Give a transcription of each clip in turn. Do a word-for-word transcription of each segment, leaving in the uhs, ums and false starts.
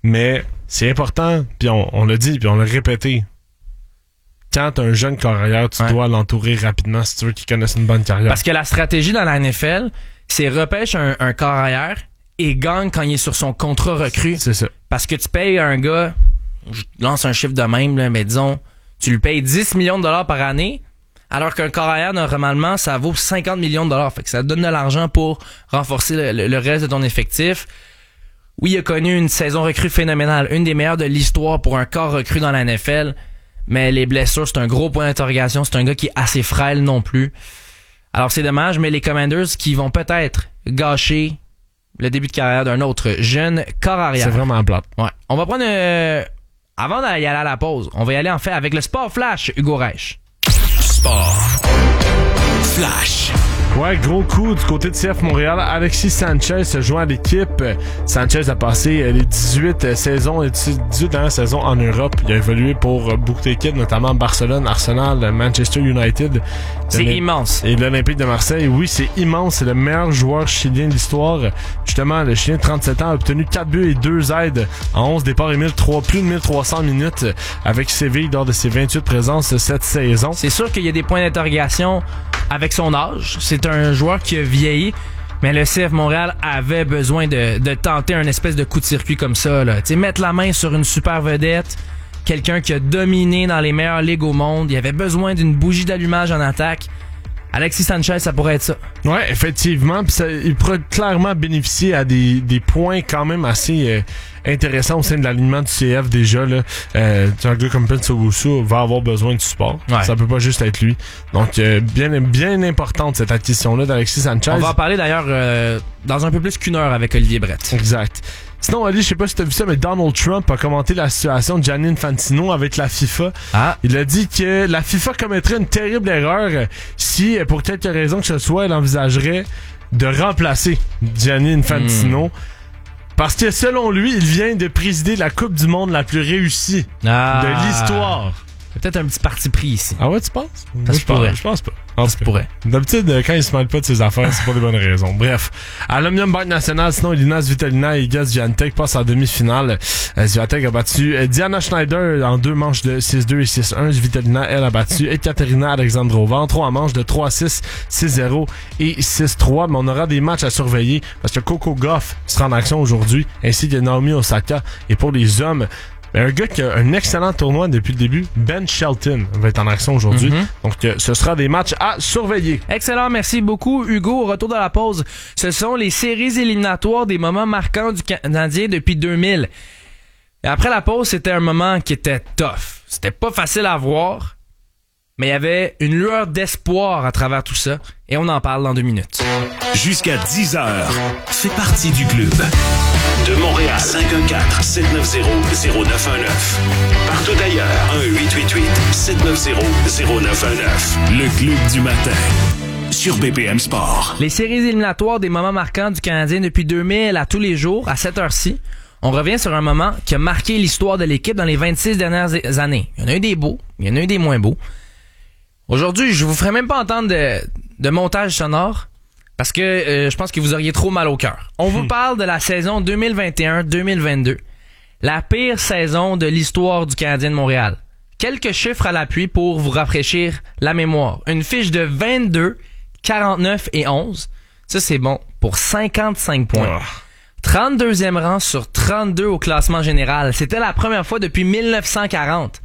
Mais c'est important, puis on, on l'a dit, puis on l'a répété. Quand t'as un jeune carrière, tu ouais. dois l'entourer rapidement si tu veux qu'il connaisse une bonne carrière. Parce que la stratégie dans la N F L, c'est repêche un, un carrière et gagne quand il est sur son contrat recrue. C'est ça. Parce que tu payes un gars, je lance un chiffre de même, là, mais disons, tu lui payes dix millions de dollars par année, alors qu'un carrière, normalement, ça vaut cinquante millions de dollars. Fait que ça te donne de l'argent pour renforcer le, le, le reste de ton effectif. Oui, il a connu une saison recrue phénoménale, une des meilleures de l'histoire pour un corps recru dans la N F L, mais les blessures, c'est un gros point d'interrogation. C'est un gars qui est assez frêle non plus. Alors c'est dommage, mais les Commanders qui vont peut-être gâcher le début de carrière d'un autre jeune corps arrière. C'est vraiment plate. Ouais. On va prendre... Euh, avant d'aller à la pause, on va y aller en fait avec le Sport Flash, Hugo Reich. Sport Flash. Ouais, gros coup du côté de C F Montréal. Alexis Sanchez se joint à l'équipe. Sanchez a passé les dix-huit saisons, les dix-huit dernières saisons en Europe. Il a évolué pour beaucoup d'équipes, notamment Barcelone, Arsenal, Manchester United. C'est immense. Et l'Olympique de Marseille. Oui, c'est immense. C'est le meilleur joueur chilien de l'histoire. Justement, le Chilien de trente-sept ans a obtenu quatre buts et deux aides en onze départs et mille trois, plus de mille trois cents minutes avec Séville lors de ses vingt-huit présences cette saison. C'est sûr qu'il y a des points d'interrogation avec son âge. C'est un joueur qui a vieilli, mais le C F Montréal avait besoin de, de tenter un espèce de coup de circuit comme ça, là. Tu sais, mettre la main sur une super vedette, quelqu'un qui a dominé dans les meilleures ligues au monde. Il avait besoin d'une bougie d'allumage en attaque. Alexis Sanchez, ça pourrait être ça. Ouais, effectivement. Puis ça, il pourrait clairement bénéficier à des, des points quand même assez euh, intéressants au sein de l'alignement du C F déjà. Là, euh, un gars comme Pence Owusu va avoir besoin de support. Ouais. Ça peut pas juste être lui. Donc, euh, bien, bien importante cette acquisition-là d'Alexis Sanchez. On va en parler d'ailleurs euh, dans un peu plus qu'une heure avec Olivier Brett. Exact. Sinon, Ali, je sais pas si tu as vu ça, mais Donald Trump a commenté la situation de Gianni Infantino avec la FIFA. Ah. Il a dit que la FIFA commettrait une terrible erreur si, pour quelque raison que ce soit, elle envisagerait de remplacer Gianni Infantino. Mm. Parce que, selon lui, il vient de présider la Coupe du Monde la plus réussie ah. de l'histoire. Peut-être un petit parti pris ici. Ah ouais, tu penses? Ça se pourrait. Je pense pas. Ça se pourrait. D'habitude, quand il se mêle pas de ses affaires, c'est pour des bonnes raisons. Bref. À l'Omnium Banque Nationale, sinon, Elina Svitolina et Iga Swiatek passent en demi-finale. Swiatek a battu Diana Schneider en deux manches de six deux et six un. Svitolina, elle, a battu Ekaterina Alexandrova en trois manches de trois six, six zéro et six trois. Mais on aura des matchs à surveiller parce que Coco Gauff sera en action aujourd'hui, ainsi que Naomi Osaka. Et pour les hommes, mais un gars qui a un excellent tournoi depuis le début, Ben Shelton, va être en action aujourd'hui. Mm-hmm. Donc, euh, ce sera des matchs à surveiller. Excellent, merci beaucoup, Hugo. Au retour de la pause, ce sont les séries éliminatoires des moments marquants du Canadien depuis deux mille. Et après la pause, c'était un moment qui était tough. C'était pas facile à voir, mais il y avait une lueur d'espoir à travers tout ça. Et on en parle dans deux minutes. Jusqu'à dix heures, fais partie du club. De Montréal, cinq un quatre, sept neuf zéro, zéro neuf un neuf. Partout ailleurs, un huit huit huit, sept neuf zéro, zéro neuf un neuf. Le club du matin, sur B P M Sport. Les séries éliminatoires des moments marquants du Canadien depuis deux mille à tous les jours, à cette heure-ci. On revient sur un moment qui a marqué l'histoire de l'équipe dans les vingt-six dernières années. Il y en a eu des beaux, il y en a eu des moins beaux. Aujourd'hui, je vous ferai même pas entendre de, de montage sonore. Parce que euh, je pense que vous auriez trop mal au cœur. On vous parle de la saison deux mille vingt et un deux mille vingt-deux. La pire saison de l'histoire du Canadien de Montréal. Quelques chiffres à l'appui pour vous rafraîchir la mémoire. Une fiche de vingt-deux, quarante-neuf et onze. Ça, c'est bon. Pour cinquante-cinq points. trente-deuxième rang sur trente-deux au classement général. C'était la première fois depuis mille neuf cent quarante.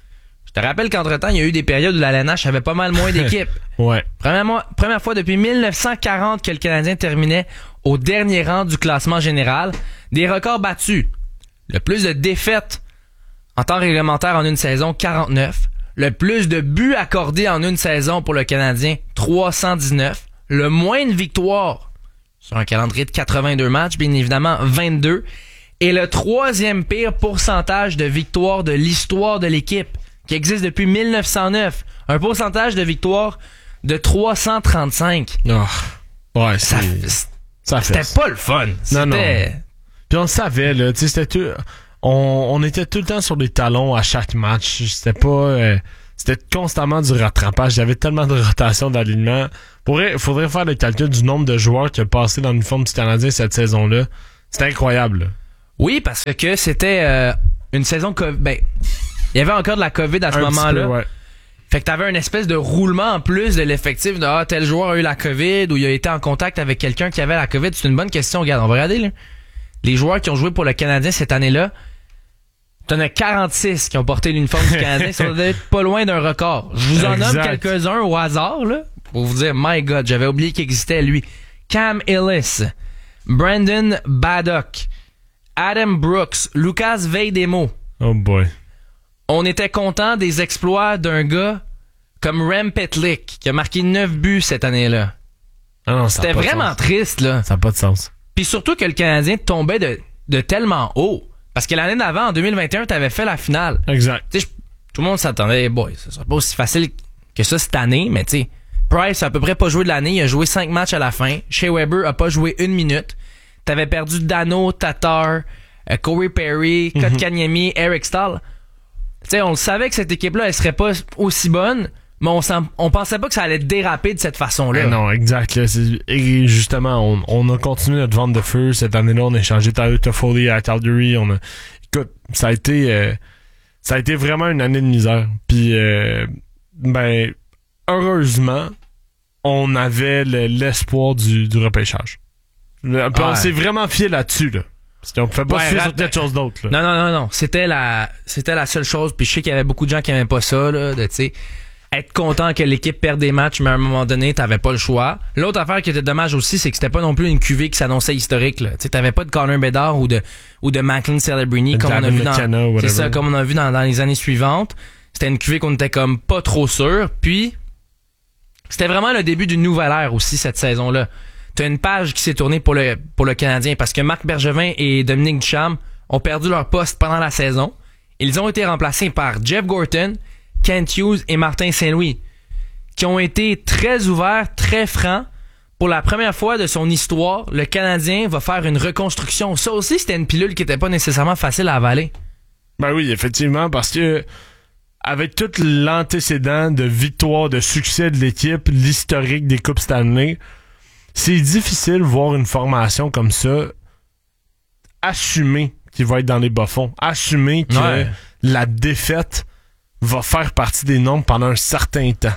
Je te rappelle qu'entre-temps, il y a eu des périodes où la L N H avait pas mal moins d'équipes. Ouais. Première, première fois depuis mille neuf cent quarante que le Canadien terminait au dernier rang du classement général. Des records battus. Le plus de défaites en temps réglementaire en une saison, quarante-neuf. Le plus de buts accordés en une saison pour le Canadien, trois cent dix-neuf. Le moins de victoires sur un calendrier de quatre-vingt-deux matchs, bien évidemment, vingt-deux. Et le troisième pire pourcentage de victoires de l'histoire de l'équipe, qui existe depuis mille neuf cent neuf. Un pourcentage de victoire de trois cent trente-cinq. Oh. Ouais, ça, ça c'était fait. pas le fun. C'était... Non, non. Puis on le savait, là. Tu sais, c'était tout. On, on était tout le temps sur les talons à chaque match. C'était pas. Euh, c'était constamment du rattrapage. Il y avait tellement de rotation d'alignement. Il faudrait faire le calcul du nombre de joueurs qui ont passé dans l'uniforme du Canadien cette saison-là. C'était incroyable, là. Oui, parce que c'était euh, une saison... Co- ben, il y avait encore de la COVID à ce Un moment-là. petit peu, ouais. Fait que t'avais une espèce de roulement en plus de l'effectif de ah, tel joueur a eu la COVID ou il a été en contact avec quelqu'un qui avait la COVID. C'est une bonne question. Regarde, on va regarder là. Les joueurs qui ont joué pour le Canadien cette année-là, t'en as quarante-six qui ont porté l'uniforme du Canadien. Ça doit être pas loin d'un record. Je vous en Exact. nomme quelques-uns au hasard là, pour vous dire, my God, j'avais oublié qu'il existait lui. Cam Ellis, Brandon Baddock, Adam Brooks, Lucas Veidemo. Oh boy. On était content des exploits d'un gars comme Rem Pitlick qui a marqué neuf buts cette année-là. Ah non, ça a C'était pas de vraiment sens. triste, là. Ça n'a pas de sens. Puis surtout que le Canadien tombait de, de tellement haut. Parce que l'année d'avant, en deux mille vingt et un, t'avais fait la finale. Exact. Tu sais, je- tout le monde s'attendait, hey boy, ça sera pas aussi facile que ça cette année, mais tu sais, Price a à peu près pas joué de l'année, il a joué cinq matchs à la fin. Shea Weber a pas joué une minute. T'avais perdu Dano, Tatar, euh, Corey Perry, Kotkaniemi, Eric Stahl. Tu sais, on le savait que cette équipe-là, elle serait pas aussi bonne, mais on, s'en- on pensait pas que ça allait déraper de cette façon-là. Eh non, exact. Là, c'est- et justement, on, on a continué notre vente de feu. Cette année-là, on a échangé Tyler Toffoli à Calgary. On a, écoute, ça a été, euh, ça a été vraiment une année de misère. Puis, euh, ben, heureusement, on avait le- l'espoir du, du repêchage. Le- puis on Ouais. s'est vraiment fié là-dessus, là. Parce qu'on ne pouvait pas Ouais, se fier rap- sur quelque chose d'autre, là. Non, non, non, non. C'était la, c'était la seule chose. Puis je sais qu'il y avait beaucoup de gens qui aimaient pas ça, là, de, tu sais, être content que l'équipe perde des matchs, mais à un moment donné, t'avais pas le choix. L'autre affaire qui était dommage aussi, c'est que c'était pas non plus une cuvée qui s'annonçait historique, là. Tu sais, t'avais pas de Connor Bedard ou de, ou de Macklin Celebrini, comme on a Davin vu dans, McKenna, c'est whatever. ça, comme on a vu dans, dans les années suivantes. C'était une cuvée qu'on était comme pas trop sûr. Puis, c'était vraiment le début d'une nouvelle ère aussi, cette saison-là. T'as une page qui s'est tournée pour le, pour le Canadien parce que Marc Bergevin et Dominique Ducharme ont perdu leur poste pendant la saison. Ils ont été remplacés par Jeff Gorton, Kent Hughes et Martin Saint-Louis, qui ont été très ouverts, très francs. Pour la première fois de son histoire, le Canadien va faire une reconstruction. Ça aussi, c'était une pilule qui était pas nécessairement facile à avaler. Ben oui, effectivement, parce que avec tout l'antécédent de victoire, de succès de l'équipe, l'historique des Coupes Stanley, c'est difficile de voir une formation comme ça assumer qu'il va être dans les bas-fonds, assumer que Ouais. la défaite va faire partie des nombres pendant un certain temps.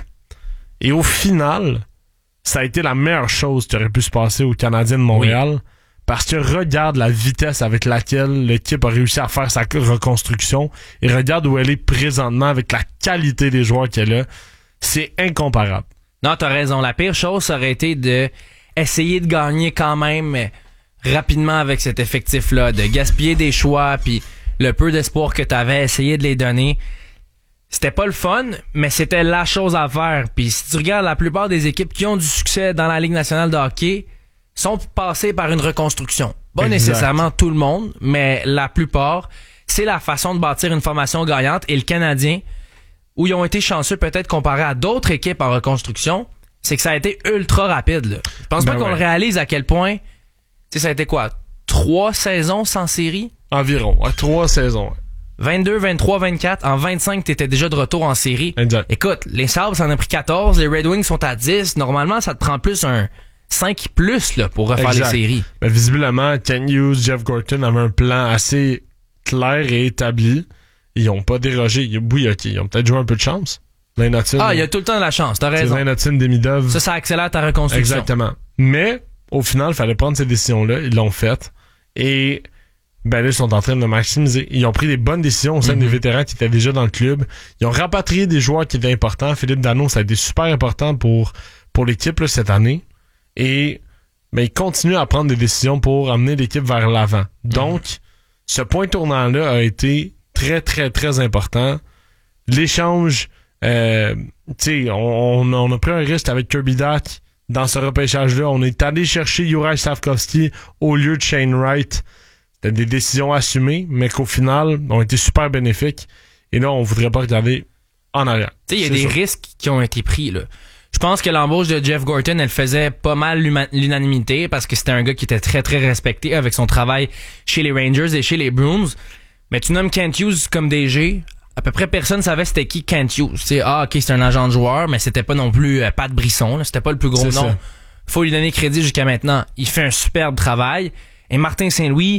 Et au final, ça a été la meilleure chose qui aurait pu se passer aux Canadiens de Montréal. Parce que regarde la vitesse avec laquelle l'équipe a réussi à faire sa reconstruction et regarde où elle est présentement avec la qualité des joueurs qu'elle a. C'est incomparable. Non, t'as raison. La pire chose, ça aurait été de essayer de gagner quand même rapidement avec cet effectif-là, de gaspiller des choix, puis le peu d'espoir que t'avais, essayer de les donner. C'était pas le fun, mais c'était la chose à faire. Puis si tu regardes la plupart des équipes qui ont du succès dans la Ligue nationale de hockey, sont passées par une reconstruction. Pas Exact. nécessairement tout le monde, mais la plupart, c'est la façon de bâtir une formation gagnante. Et le Canadien, où ils ont été chanceux peut-être comparé à d'autres équipes en reconstruction, c'est que ça a été ultra rapide. Là. Je pense Ben pas qu'on ouais. le réalise à quel point. Tu sais, ça a été quoi? Trois saisons sans série? Environ, à trois saisons. vingt-deux, vingt-trois, vingt-quatre. En vingt-cinq, t'étais déjà de retour en série. Exact. Écoute, les Sabres, ça en a pris quatorze. Les Red Wings sont à dix. Normalement, ça te prend plus un cinq plus là, pour refaire Exact. les séries. Ben, visiblement, Ken Hughes, Jeff Gorton avaient un plan assez clair et établi. Ils ont pas dérogé. Ils- Oui, ok, ils ont peut-être joué un peu de chance. Lane Hudson, Ah, il y a tout le temps de la chance. T'as c'est raison. Lane Hudson, Demidov. Ça, ça accélère ta reconstruction. Exactement. Mais, au final, il fallait prendre ces décisions-là. Ils l'ont faites. Et, ben là, ils sont en train de le maximiser. Ils ont pris des bonnes décisions au sein Mhm. des vétérans qui étaient déjà dans le club. Ils ont rapatrié des joueurs qui étaient importants. Philippe Dano, ça a été super important pour, pour l'équipe là, cette année. Et, ben, ils continuent à prendre des décisions pour amener l'équipe vers l'avant. Donc, ce point tournant-là a été très, très, très important. L'échange, euh, tu sais, on, on, on a pris un risque avec Kirby Dach dans ce repêchage-là. On est allé chercher Juraj Slavkovski au lieu de Shane Wright. C'était des décisions assumées, mais qu'au final, ont été super bénéfiques. Et là, on voudrait pas regarder en arrière. Tu sais, il y a C'est des ça. risques qui ont été pris, là. Je pense que l'embauche de Jeff Gorton, elle faisait pas mal l'uma- l'unanimité parce que c'était un gars qui était très, très respecté avec son travail chez les Rangers et chez les Bruins. Mais tu nommes Kent Hughes comme D G. À peu près personne savait c'était qui Kent Hughes. Tu sais, ah, ok, c'est un agent de joueur, mais c'était pas non plus euh, Pat Brisson, là. C'était pas le plus gros C'est nom. ça. Faut lui donner crédit jusqu'à maintenant. Il fait un superbe travail. Et Martin Saint-Louis,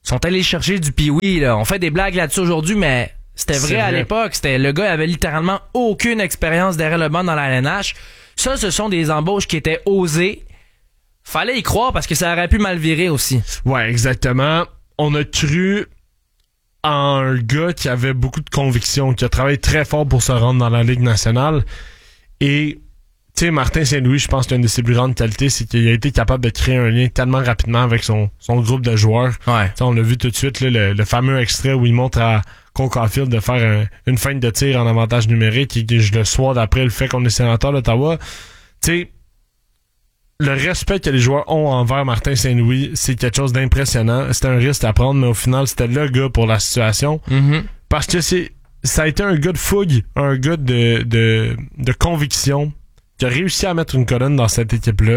sont allés chercher du Pee-Wee, là. On fait des blagues là-dessus aujourd'hui, mais c'était vrai, C'est à vrai. l'époque. C'était, le gars avait littéralement aucune expérience derrière le banc dans la L N H. Ça, ce sont des embauches qui étaient osées. Fallait y croire parce que ça aurait pu mal virer aussi. Ouais, exactement. On a cru en un gars qui avait beaucoup de conviction, qui a travaillé très fort pour se rendre dans la Ligue nationale. Et, tu sais, Martin Saint-Louis, je pense qu'une de ses plus grandes qualités, c'est qu'il a été capable de créer un lien tellement rapidement avec son, son groupe de joueurs. Ouais. T'sais, on l'a vu tout de suite, là, le, le fameux extrait où il montre à Cole Caulfield de faire un, une feinte de tir en avantage numérique et que le soir d'après le fait qu'on est sénateur d'Ottawa. Tu sais, le respect que les joueurs ont envers Martin Saint-Louis, c'est quelque chose d'impressionnant. C'était un risque à prendre, mais au final, c'était le gars pour la situation. Mm-hmm. Parce que c'est ça a été un gars de fougue, un gars de, de, de conviction, qui a réussi à mettre une colonne dans cette équipe-là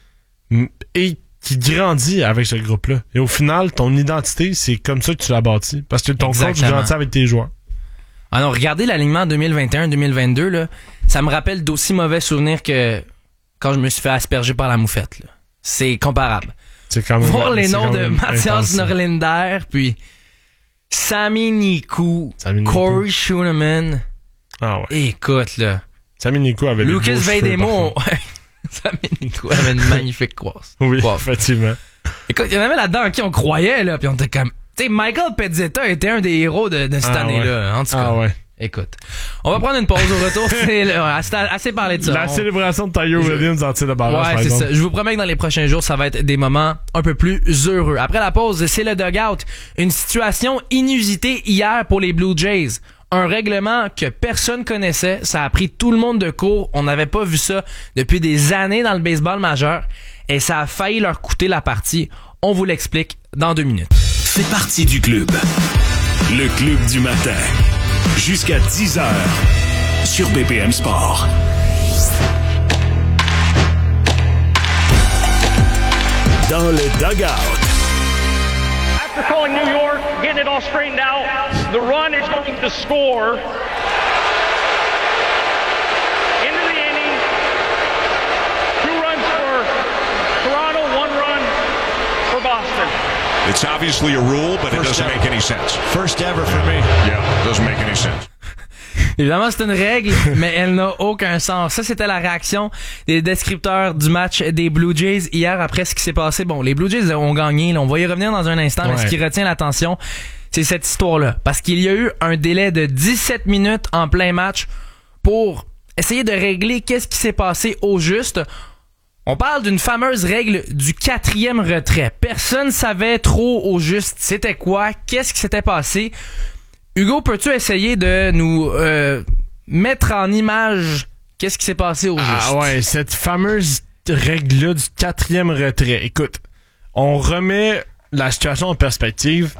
et qui grandit avec ce groupe-là. Et au final, ton identité, c'est comme ça que tu l'as bâti. Parce que ton coach grandit avec tes joueurs. Ah non, regardez l'alignement deux mille vingt et un deux mille vingt-deux, là, ça me rappelle d'aussi mauvais souvenirs que quand je me suis fait asperger par la moufette. Là. C'est comparable. C'est quand même, Voir les noms de Mathias intense. Norlinder, puis Sami Nikou, Sami Nikou. Corey Schooneman. Ah ouais. Écoute, là. Sami Nikou avait Lucas des beaux cheveux, Veidemo. par contre. Sami Nikou avait une magnifique course. Oui, Coiffe. effectivement. Écoute, il y en avait là-dedans en qui on croyait, là, puis on était comme... Tu sais, Michael Pezzetta était un des héros de, de cette Ah année-là, ouais. en tout cas. Ah ouais. Écoute, on va prendre une pause au retour. C'est là, assez, assez parlé de ça. La On- célébration de Tiger Williams en tir de barrage, Ouais, par c'est exemple. ça. Je vous promets que dans les prochains jours, ça va être des moments un peu plus heureux. Après la pause, c'est le dugout. Une situation inusitée hier pour les Blue Jays. Un règlement que personne connaissait. Ça a pris tout le monde de court. On n'avait pas vu ça depuis des années dans le baseball majeur. Et ça a failli leur coûter la partie. On vous l'explique dans deux minutes. Fais partie du club. Le club du matin. Jusqu'à dix heures sur B P M Sport. Dans le dugout. After calling New York, getting it all straightened out, the run is going to score. Into the inning. Two runs for Toronto, one run for Boston. It's obviously a rule, but it First doesn't ever. make any sense. First ever for me. Yeah, it doesn't make any sense. Évidemment, c'est une règle, mais elle n'a aucun sens. Ça, c'était la réaction des descripteurs du match des Blue Jays hier après ce qui s'est passé. Bon, les Blue Jays ont gagné, là, on va y revenir dans un instant, mais Ouais. ce qui retient l'attention, c'est cette histoire-là. Parce qu'il y a eu un délai de dix-sept minutes en plein match pour essayer de régler qu'est-ce qui s'est passé au juste. On parle d'une fameuse règle du quatrième retrait. Personne savait trop au juste c'était quoi, qu'est-ce qui s'était passé. Hugo, peux-tu essayer de nous euh, mettre en image qu'est-ce qui s'est passé au juste? Ah ouais, cette fameuse règle-là du quatrième retrait. Écoute, on remet la situation en perspective.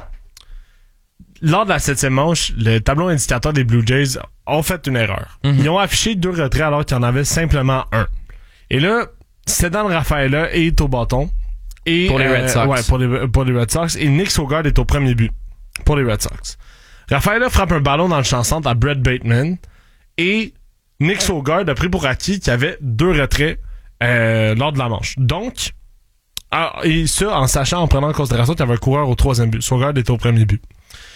Lors de la septième manche, le tableau indicateur des Blue Jays ont fait une erreur. Mm-hmm. Ils ont affiché deux retraits alors qu'il y en avait simplement un. Et là, Cédric Rafaela est au bâton. Et, Pour les Red Sox. Ouais, pour les, pour les Red Sox. Et Nick Sogard est au premier but pour les Red Sox. Rafaela frappe un ballon dans le champ centre à Brett Bateman. Et Nick Sogard a pris pour acquis qu'il y avait deux retraits euh, lors de la manche. Donc, ah, et ça en sachant, en prenant en considération qu'il y avait un coureur au troisième but. Sogard est au premier but.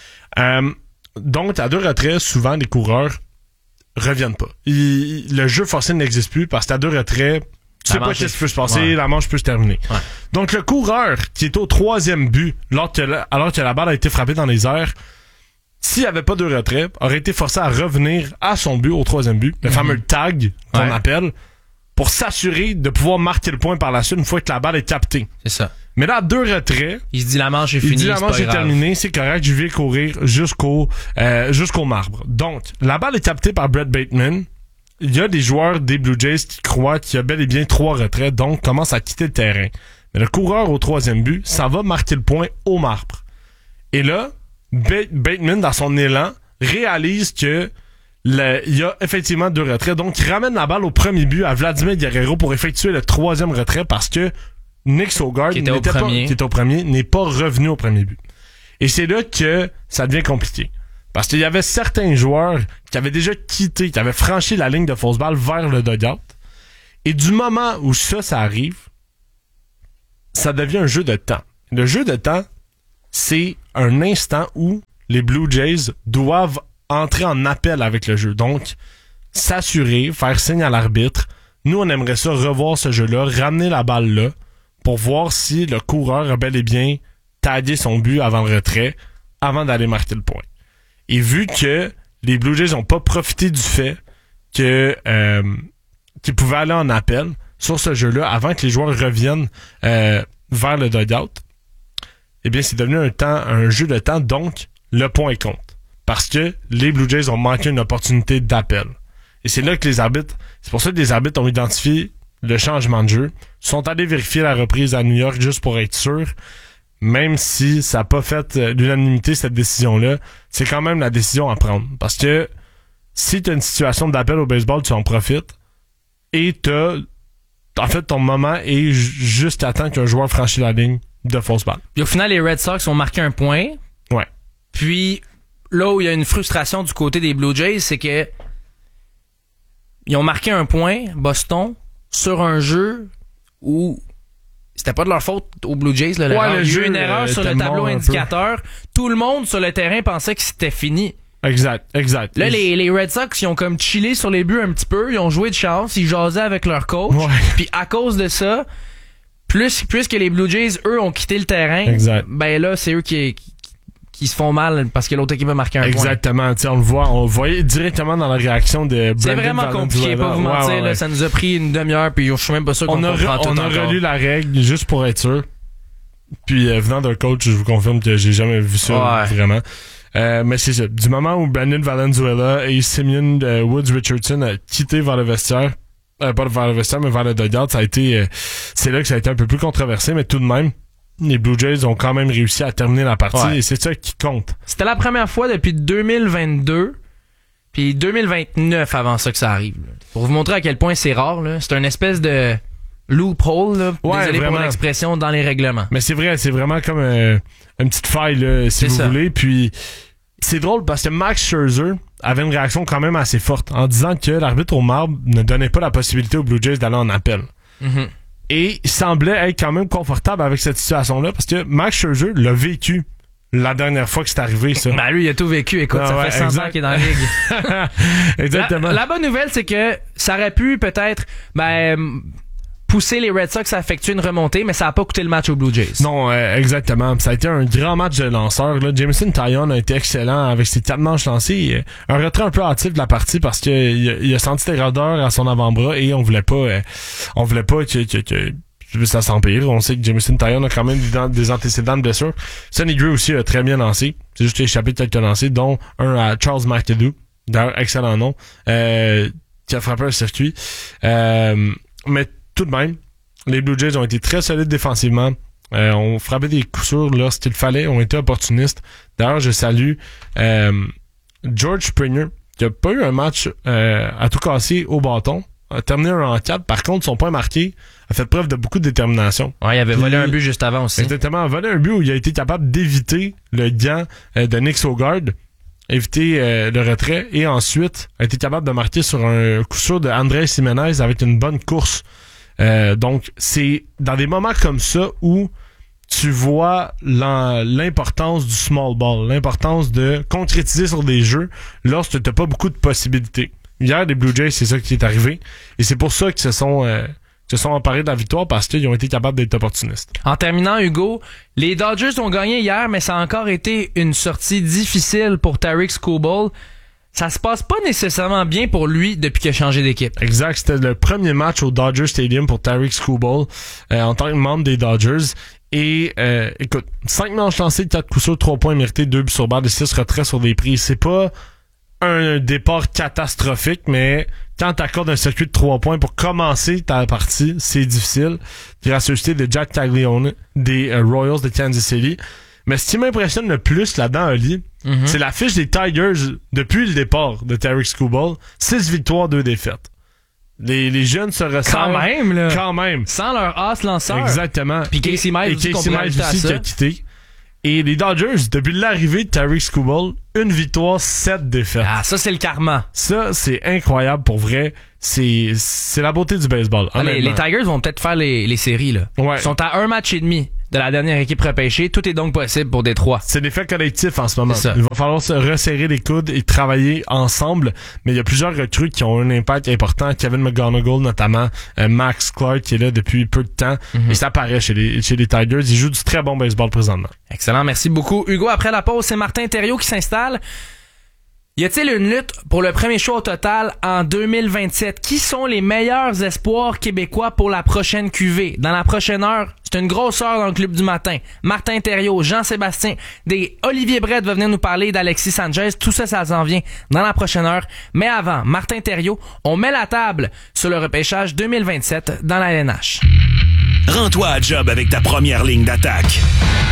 Euh, donc, à deux retraits, souvent, les coureurs reviennent pas. Ils- le jeu forcé n'existe plus parce qu'à deux retraits, tu La sais pas manche qu'est-ce est- qui peut se passer, ouais. la manche peut se terminer. Ouais. Donc, le coureur qui est au troisième but, alors que, la, alors que la balle a été frappée dans les airs, s'il n'y avait pas deux retraits, aurait été forcé à revenir à son but au troisième but, le Mm-hmm. fameux tag qu'on Ouais. appelle, pour s'assurer de pouvoir marquer le point par la suite une fois que la balle est captée. C'est ça. Mais là, à deux retraits, Il se dit la manche est il finie, dit la c'est manche pas est grave. terminée, c'est correct, je vais courir jusqu'au euh, jusqu'au marbre. Donc, la balle est captée par Brett Bateman. Il y a des joueurs des Blue Jays qui croient qu'il y a bel et bien trois retraits, donc commencent à quitter le terrain. Mais le coureur au troisième but, ça va marquer le point au marbre. Et là, Ba- Bateman, dans son élan, réalise que le- il y a effectivement deux retraits. Donc, il ramène la balle au premier but à Vladimir Guerrero pour effectuer le troisième retrait parce que Nick Sogard, Qui était au n'était pas- premier. qui était au premier, n'est pas revenu au premier but. Et c'est là que ça devient compliqué. Parce qu'il y avait certains joueurs qui avaient déjà quitté, qui avaient franchi la ligne de fausse balle vers le dugout. Et du moment où ça, ça arrive, ça devient un jeu de temps. Le jeu de temps, c'est un instant où les Blue Jays doivent entrer en appel avec le jeu. Donc, s'assurer, faire signe à l'arbitre. Nous, on aimerait ça revoir ce jeu-là, ramener la balle là, pour voir si le coureur a bel et bien tagué son but avant le retrait, avant d'aller marquer le point. Et vu que les Blue Jays n'ont pas profité du fait que euh, qu'ils pouvaient aller en appel sur ce jeu-là avant que les joueurs reviennent euh, vers le dugout, eh bien, c'est devenu un temps, un jeu de temps, donc le point compte. Parce que les Blue Jays ont manqué une opportunité d'appel. Et c'est là que les arbitres, c'est pour ça que les arbitres ont identifié le changement de jeu, sont allés vérifier la reprise à New York juste pour être sûr, même si ça n'a pas fait l'unanimité cette décision-là, c'est quand même la décision à prendre. Parce que si tu as une situation d'appel au baseball, tu en profites et t'as, en fait, ton moment est juste à temps qu'un joueur franchit la ligne de fausse balle. Puis au final, les Red Sox ont marqué un point. Ouais. Puis là où il y a une frustration du côté des Blue Jays, c'est que ils ont marqué un point, Boston, sur un jeu où c'était pas de leur faute aux Blue Jays. Là, ouais, le il y a eu jeu, une erreur euh, sur le tableau indicateur. Tout le monde sur le terrain pensait que c'était fini. Exact, exact. Là, les, les Red Sox, ils ont comme chillé sur les buts un petit peu. Ils ont joué de chance. Ils jasaient avec leur coach. Ouais. Puis à cause de ça, plus, puisque les Blue Jays, eux, ont quitté le terrain, exact. Ben là, c'est eux qui, qui, qui se font mal parce que l'autre équipe a marqué un Exactement. point. Exactement. On le voit, on le voyait directement dans la réaction de Brandon C'est vraiment Valenzuela. compliqué, pas vous mentir. Ouais, ouais, ouais. Là, ça nous a pris une demi-heure, puis je suis même pas sûr qu'on on a, comprend re, tout on a encore. relu la règle juste pour être sûr. Puis euh, venant d'un coach, je vous confirme que j'ai jamais vu ça ouais. vraiment. Euh, mais c'est ça. Du moment où Brandon Valenzuela et Simeon euh, Woods Richardson a quitté vers le vestiaire, euh, pas vers le vestiaire, mais vers le dugout, ça a été, euh, c'est là que ça a été un peu plus controversé, mais tout de même, les Blue Jays ont quand même réussi à terminer la partie ouais. et c'est ça qui compte. C'était la première fois depuis deux mille vingt-deux, puis deux mille vingt-neuf avant ça que ça arrive. Là. Pour vous montrer à quel point c'est rare, là. C'est une espèce de loophole, là. Ouais, Désolé vraiment. pour l'expression, dans les règlements. Mais c'est vrai, c'est vraiment comme euh, une petite faille, là, si c'est vous ça. voulez. Puis c'est drôle parce que Max Scherzer avait une réaction quand même assez forte en disant que l'arbitre au marbre ne donnait pas la possibilité aux Blue Jays d'aller en appel. Mm-hmm. Et il semblait être quand même confortable avec cette situation-là parce que Max Scherzer l'a vécu la dernière fois que c'est arrivé, ça. Ben lui, il a tout vécu. Écoute, ah, ça ouais, fait cent exact. ans qu'il est dans la ligue. Exactement. La, la bonne nouvelle, c'est que ça aurait pu peut-être ben, pousser les Red Sox à effectuer une remontée, mais ça n'a pas coûté le match aux Blue Jays. Non, euh, exactement. Ça a été un grand match de lanceurs. Là. Jameson Taillon a été excellent avec ses quatre manches lancées. Un retrait un peu hâtif de la partie parce qu'il a, il a senti des rondeurs à son avant-bras et on voulait pas, euh, on voulait pas que, que, que ça s'empire. On sait que Jameson Taillon a quand même des, des antécédents de blessures. Sonny Gray aussi a très bien lancé. C'est juste échappé de quelques lancers, dont un à Charles McAdoo. D'ailleurs, excellent nom. Euh, qui a frappé un circuit. Euh, mais tout de même, les Blue Jays ont été très solides défensivement. Euh, ont frappé des coups sûrs lorsqu'il fallait. Ont été opportunistes. D'ailleurs, je salue euh, George Springer, qui a pas eu un match euh, à tout casser au bâton. A terminé un en quatre. Par contre, son point marqué a fait preuve de beaucoup de détermination. Ouais, il avait Puis, volé un but juste avant aussi. Exactement. Il a volé un but où il a été capable d'éviter le gant euh, de Nick Sogard, éviter euh, le retrait, et ensuite a été capable de marquer sur un coup sûr de Andrés Jiménez avec une bonne course. Euh, donc, c'est dans des moments comme ça où tu vois l'en, l'importance du small ball, l'importance de concrétiser sur des jeux lorsque tu n'as pas beaucoup de possibilités. Hier, les Blue Jays, c'est ça qui est arrivé. Et c'est pour ça qu'ils se sont, euh, se sont emparés de la victoire, parce qu'ils ont été capables d'être opportunistes. En terminant, Hugo, les Dodgers ont gagné hier, mais ça a encore été une sortie difficile pour Tarik Skubal. Ça se passe pas nécessairement bien pour lui depuis qu'il a changé d'équipe. Exact, c'était le premier match au Dodger Stadium pour Tarik Skubal euh, en tant que membre des Dodgers. Et euh, écoute, cinq manches lancées, quatre coups sûrs, trois points mérités, deux buts sur barre, et six retraits sur des prises. C'est pas un départ catastrophique, mais quand t'accordes un circuit de trois points pour commencer ta partie, c'est difficile. Gracieuseté de Jack Taglione des euh, Royals de Kansas City. Mais ce qui m'impressionne le plus là-dedans, Ali, mm-hmm. c'est la fiche des Tigers depuis le départ de Tarik Skubal. Six victoires, deux défaites. Les, les jeunes se ressemblent. Quand même, là. Quand même. Sans leur as lanceur. Exactement. Puis Casey Mize aussi, qu'on pourrait ajouter à aussi ça. qui a quitté. Et les Dodgers, depuis l'arrivée de Tarik Skubal, une victoire, sept défaites. Ah, ça, c'est le karma. Ça, c'est incroyable pour vrai. C'est, c'est la beauté du baseball. Ah, les, les Tigers vont peut-être faire les, les séries, là. Ouais. Ils sont à un match et demi de la dernière équipe repêchée. Tout est donc possible pour Détroit. C'est l'effet collectif en ce moment. C'est ça. Il va falloir se resserrer les coudes et travailler ensemble. Mais il y a plusieurs recrues qui ont un impact important. Kevin McGonigal notamment, euh, Max Clark qui est là depuis peu de temps. Mm-hmm. Et ça paraît chez les, chez les Tigers. Ils jouent du très bon baseball présentement. Excellent, merci beaucoup. Hugo, après la pause, c'est Martin Thériault qui s'installe. Y a-t-il une lutte pour le premier choix au total en deux mille vingt-sept? Qui sont les meilleurs espoirs québécois pour la prochaine Q V? Dans la prochaine heure, c'est une grosse heure dans le club du matin. Martin Thériault, Jean-Sébastien, des Olivier Brett va venir nous parler d'Alexis Sanchez. Tout ça, ça s'en vient dans la prochaine heure. Mais avant, Martin Thériault, on met la table sur le repêchage deux mille vingt-sept dans la L N H. Rends-toi à job avec ta première ligne d'attaque.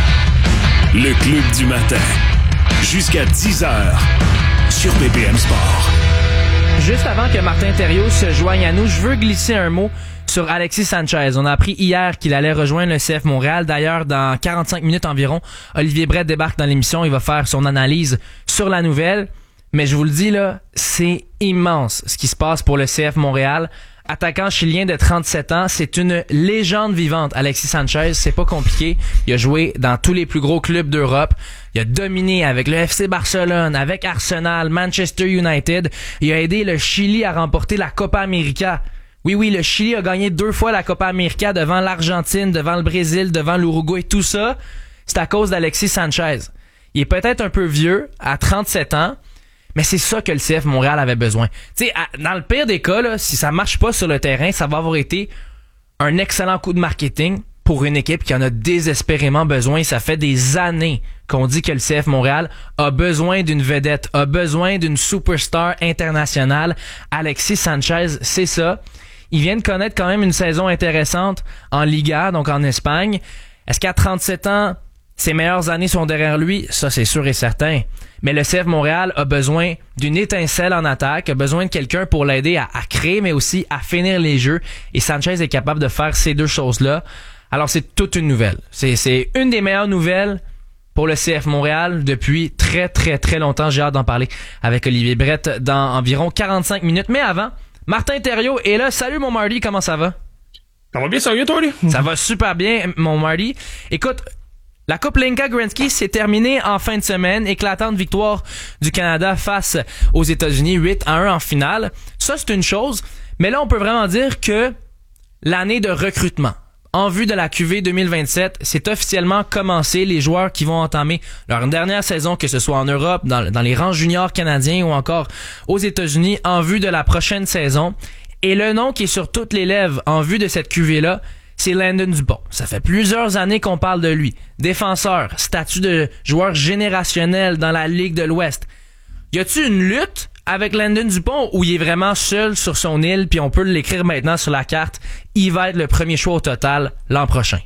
Le club du matin. Jusqu'à dix heures. Sur B P M Sport. Juste avant que Martin Thériault se joigne à nous, je veux glisser un mot sur Alexis Sanchez. On a appris hier qu'il allait rejoindre le C F Montréal. D'ailleurs, dans quarante-cinq minutes environ, Olivier Brett débarque dans l'émission. Il va faire son analyse sur la nouvelle. Mais je vous le dis, là, c'est immense ce qui se passe pour le C F Montréal. Attaquant chilien de trente-sept ans, c'est une légende vivante. Alexis Sanchez, c'est pas compliqué. Il a joué dans tous les plus gros clubs d'Europe. Il a dominé avec le F C Barcelone, avec Arsenal, Manchester United. Il a aidé le Chili à remporter la Copa América. Oui, oui, le Chili a gagné deux fois la Copa América devant l'Argentine, devant le Brésil, devant l'Uruguay. Tout ça, c'est à cause d'Alexis Sanchez. Il est peut-être un peu vieux, à trente-sept ans, mais c'est ça que le C F Montréal avait besoin. Tu sais, dans le pire des cas, là, si ça marche pas sur le terrain, ça va avoir été un excellent coup de marketing pour une équipe qui en a désespérément besoin. Ça fait des années qu'on dit que le C F Montréal a besoin d'une vedette, a besoin d'une superstar internationale. Alexis Sanchez, c'est ça. Il vient de connaître quand même une saison intéressante en Liga, donc en Espagne. Est-ce qu'à trente-sept ans, ses meilleures années sont derrière lui? Ça, c'est sûr et certain. Mais le C F Montréal a besoin d'une étincelle en attaque, a besoin de quelqu'un pour l'aider à, à créer, mais aussi à finir les jeux. Et Sanchez est capable de faire ces deux choses-là. Alors, c'est toute une nouvelle. C'est, c'est une des meilleures nouvelles pour le C F Montréal depuis très, très, très longtemps. J'ai hâte d'en parler avec Olivier Brett dans environ quarante-cinq minutes. Mais avant, Martin Thériault est là. Salut, mon Marty, comment ça va? Ça va bien, sérieux, toi, lui? Ça va super bien, mon Marty. Écoute, la Coupe Linka Gretzky s'est terminée en fin de semaine. Éclatante victoire du Canada face aux États-Unis, huit à un en finale. Ça, c'est une chose. Mais là, on peut vraiment dire que l'année de recrutement en vue de la Q V deux mille vingt-sept, c'est officiellement commencé. Les joueurs qui vont entamer leur dernière saison, que ce soit en Europe, dans, dans les rangs juniors canadiens ou encore aux États-Unis, en vue de la prochaine saison. Et le nom qui est sur toutes les lèvres en vue de cette Q V-là, c'est Landon Dupont. Ça fait plusieurs années qu'on parle de lui. Défenseur, statut de joueur générationnel dans la Ligue de l'Ouest. Y a-tu une lutte avec Landon Dupont où il est vraiment seul sur son île puis on peut l'écrire maintenant sur la carte? Il va être le premier choix au total l'an prochain.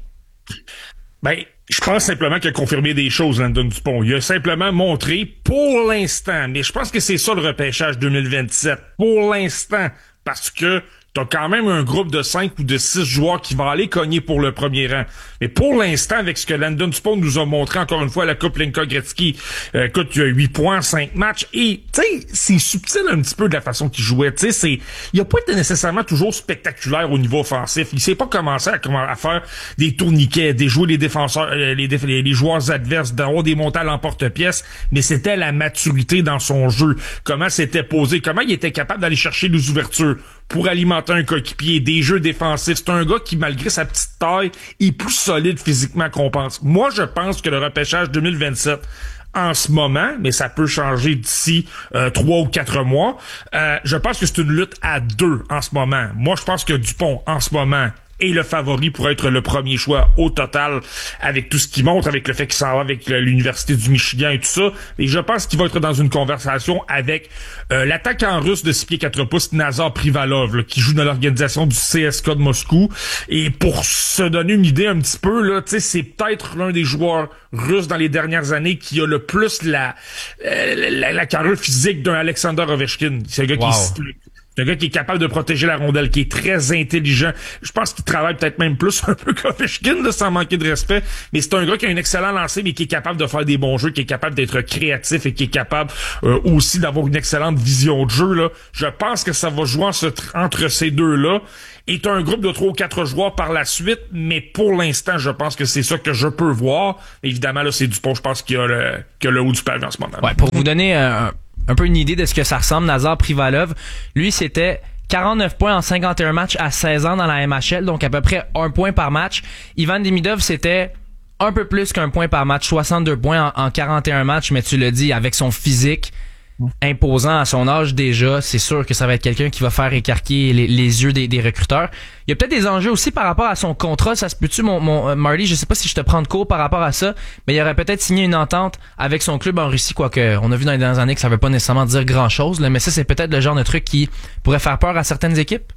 Ben, je pense simplement qu'il a confirmé des choses, Landon Dupont. Il a simplement montré pour l'instant, mais je pense que c'est ça le repêchage deux mille vingt-sept. Pour l'instant, parce que t'as quand même un groupe de cinq ou de six joueurs qui vont aller cogner pour le premier rang. Mais pour l'instant, avec ce que Landon Dupont nous a montré encore une fois à la Coupe Linka Gretzky, euh, écoute, il y a huit points, cinq matchs, et tu sais, c'est subtil un petit peu de la façon qu'il jouait. Tu sais, c'est, il a pas été nécessairement toujours spectaculaire au niveau offensif. Il s'est pas commencé à, à faire des tourniquets, des jouer les défenseurs, euh, les, les, les joueurs adverses, d'avoir des montées à l'emporte-pièce, mais c'était la maturité dans son jeu. Comment c'était posé, comment il était capable d'aller chercher les ouvertures pour alimenter un coéquipier, des jeux défensifs. C'est un gars qui, malgré sa petite taille, est plus solide physiquement qu'on pense. Moi, je pense que le repêchage deux mille vingt-sept, en ce moment, mais ça peut changer d'ici euh, trois ou quatre mois, euh, je pense que c'est une lutte à deux en ce moment. Moi, je pense que Dupont, en ce moment, est le favori pour être le premier choix au total, avec tout ce qu'il montre, avec le fait qu'il s'en va avec l'Université du Michigan et tout ça. Et je pense qu'il va être dans une conversation avec euh, l'attaquant russe de six pieds quatre pouces, Nazar Privalov, là, qui joue dans l'organisation du C S K de Moscou. Et pour se donner une idée un petit peu, là, tu sais, c'est peut-être l'un des joueurs russes dans les dernières années qui a le plus la, euh, la, la carrure physique d'un Alexander Ovechkin. C'est un gars wow. qui C'est un gars qui est capable de protéger la rondelle, qui est très intelligent. Je pense qu'il travaille peut-être même plus un peu qu'Ovechkin, là, sans manquer de respect. Mais c'est un gars qui a un excellent lancer, mais qui est capable de faire des bons jeux, qui est capable d'être créatif et qui est capable euh, aussi d'avoir une excellente vision de jeu. Là. Je pense que ça va jouer en ce, entre ces deux-là. Est un groupe de trois ou quatre joueurs par la suite, mais pour l'instant, je pense que c'est ça que je peux voir. Évidemment, là, c'est Dupont, je pense, qui a le, qui a le haut du pavillon en ce moment. Ouais, pour vous donner un... un peu une idée de ce que ça ressemble, Nazar Privalov, lui, c'était quarante-neuf points en cinquante et un matchs à seize ans dans la M H L, donc à peu près un point par match. Ivan Demidov, c'était un peu plus qu'un point par match, soixante-deux points en, en quarante et un matchs, mais tu l'as dit, avec son physique imposant à son âge déjà, c'est sûr que ça va être quelqu'un qui va faire écarquer les, les yeux des, des recruteurs. Il y a peut-être des enjeux aussi par rapport à son contrat. Ça se peut-tu, mon, mon euh, Marty? Je sais pas si je te prends de court par rapport à ça, mais il aurait peut-être signé une entente avec son club en Russie, quoique on a vu dans les dernières années que ça veut pas nécessairement dire grand-chose, là, mais ça, c'est peut-être le genre de truc qui pourrait faire peur à certaines équipes.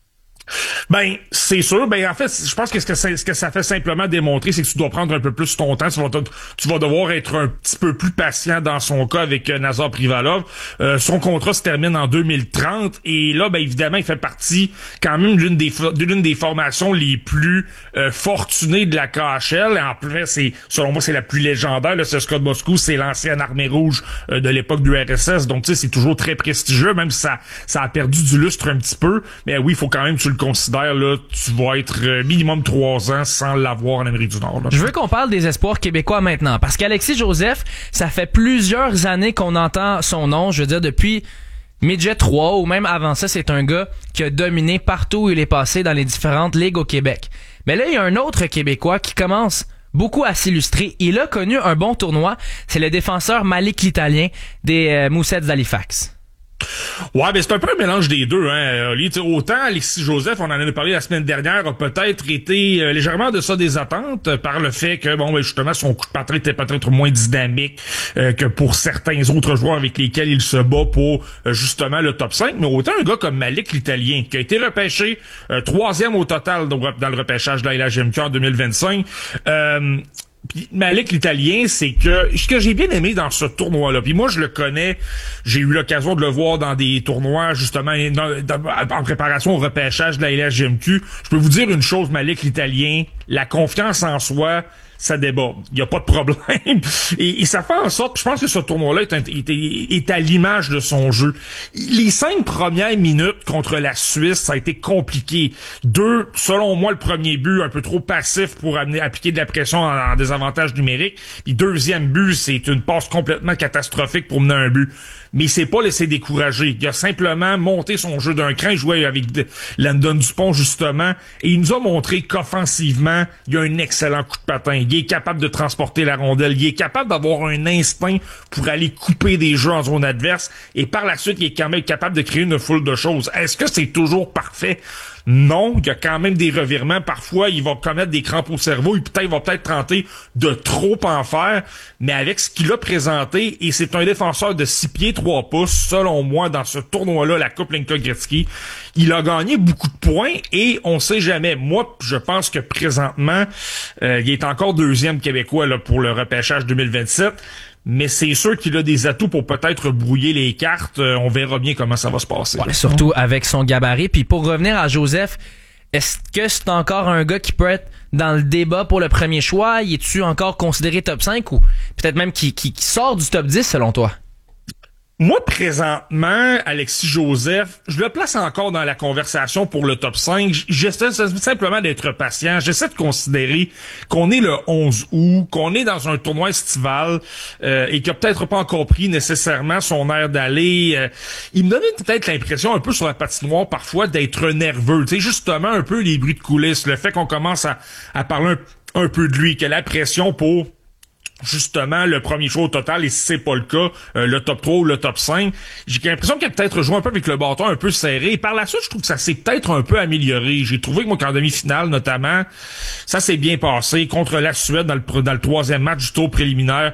Ben, c'est sûr. Ben, en fait, je pense que ce que ça, ce que ça fait simplement démontrer, c'est que tu dois prendre un peu plus ton temps. Tu vas, tu vas devoir être un petit peu plus patient dans son cas avec euh, Nazar Privalov. Euh, son contrat se termine en deux mille trente et là, ben, évidemment, il fait partie quand même d'une des, d'une des formations les plus euh, fortunées de la K H L. Et en plus, c'est, selon moi, c'est la plus légendaire. Le C S K A de Moscou, c'est l'ancienne armée rouge euh, de l'époque du R S S. Donc, tu sais, c'est toujours très prestigieux, même si ça, ça a perdu du lustre un petit peu. Mais oui, il faut quand même que tu le considères, là, tu vas être euh, minimum trois ans sans l'avoir en Amérique du Nord. Là. Je veux qu'on parle des espoirs québécois maintenant, parce qu'Alexis Joseph, ça fait plusieurs années qu'on entend son nom, je veux dire depuis Midget trois ou même avant ça, c'est un gars qui a dominé partout où il est passé dans les différentes ligues au Québec. Mais là, il y a un autre Québécois qui commence beaucoup à s'illustrer. Il a connu un bon tournoi, c'est le défenseur Malik l'Italien des euh, Moussets d'Halifax. Ouais, ben c'est un peu un mélange des deux, hein, Oli. T'sais, autant Alexis Joseph, on en a parlé la semaine dernière, a peut-être été euh, légèrement de ça des attentes euh, par le fait que, bon, ben justement, son coup de patin était peut-être moins dynamique euh, que pour certains autres joueurs avec lesquels il se bat pour euh, justement le top cinq. Mais autant un gars comme Malik l'Italien, qui a été repêché euh, troisième au total dans, dans le repêchage de la L H M Q en deux mille vingt-cinq, euh, Puis Malik l'Italien, c'est que ce que j'ai bien aimé dans ce tournoi-là, puis moi je le connais, j'ai eu l'occasion de le voir dans des tournois justement dans, dans, en préparation au repêchage de la L H G M Q. Je peux vous dire une chose, Malik l'Italien, la confiance en soi, ça déborde. Il n'y a pas de problème. Et, et ça fait en sorte, je pense que ce tournoi-là est, est, est à l'image de son jeu. Les cinq premières minutes contre la Suisse, ça a été compliqué. Deux, selon moi, le premier but, un peu trop passif pour amener, appliquer de la pression en, en désavantage numérique. Puis deuxième but, c'est une passe complètement catastrophique pour mener un but. Mais il s'est pas laissé décourager. Il a simplement monté son jeu d'un cran. Il jouait avec Landon Dupont, justement. Et il nous a montré qu'offensivement, il a un excellent coup de patin. Il est capable de transporter la rondelle. Il est capable d'avoir un instinct pour aller couper des jeux en zone adverse. Et par la suite, il est quand même capable de créer une foule de choses. Est-ce que c'est toujours parfait? Non, il y a quand même des revirements. Parfois, il va commettre des crampes au cerveau. Et peut-être, il va peut-être tenter de trop en faire. Mais avec ce qu'il a présenté, et c'est un défenseur de six pieds trois pouces, selon moi, dans ce tournoi-là, la Coupe Linka Gretzky, il a gagné beaucoup de points et on sait jamais. Moi, je pense que présentement, euh, il est encore deuxième Québécois là, pour le repêchage deux mille vingt-sept. Mais c'est sûr qu'il a des atouts pour peut-être brouiller les cartes. Euh, on verra bien comment ça va se passer. Ouais, surtout avec son gabarit. Puis pour revenir à Joseph, est-ce que c'est encore un gars qui peut être dans le débat pour le premier choix? Y es-tu encore considéré top cinq ou peut-être même qui, qui, qui sort du top dix selon toi? Moi, présentement, Alexis Joseph, je le place encore dans la conversation pour le top cinq. J'essaie simplement d'être patient. J'essaie de considérer qu'on est le onze août, qu'on est dans un tournoi estival euh, et qu'il a peut-être pas encore pris nécessairement son air d'aller. Euh, il me donnait peut-être l'impression un peu sur la patinoire parfois d'être nerveux. Tu sais, justement, un peu les bruits de coulisses, le fait qu'on commence à, à parler un, un peu de lui, qu'il a la pression pour justement le premier choix au total, et si c'est pas le cas, euh, le top trois ou le top cinq. J'ai l'impression qu'il a peut-être joué un peu avec le bâton un peu serré. Et par la suite, je trouve que ça s'est peut-être un peu amélioré. J'ai trouvé que moi, qu'en demi-finale, notamment, ça s'est bien passé contre la Suède dans le, dans le troisième match du tour préliminaire.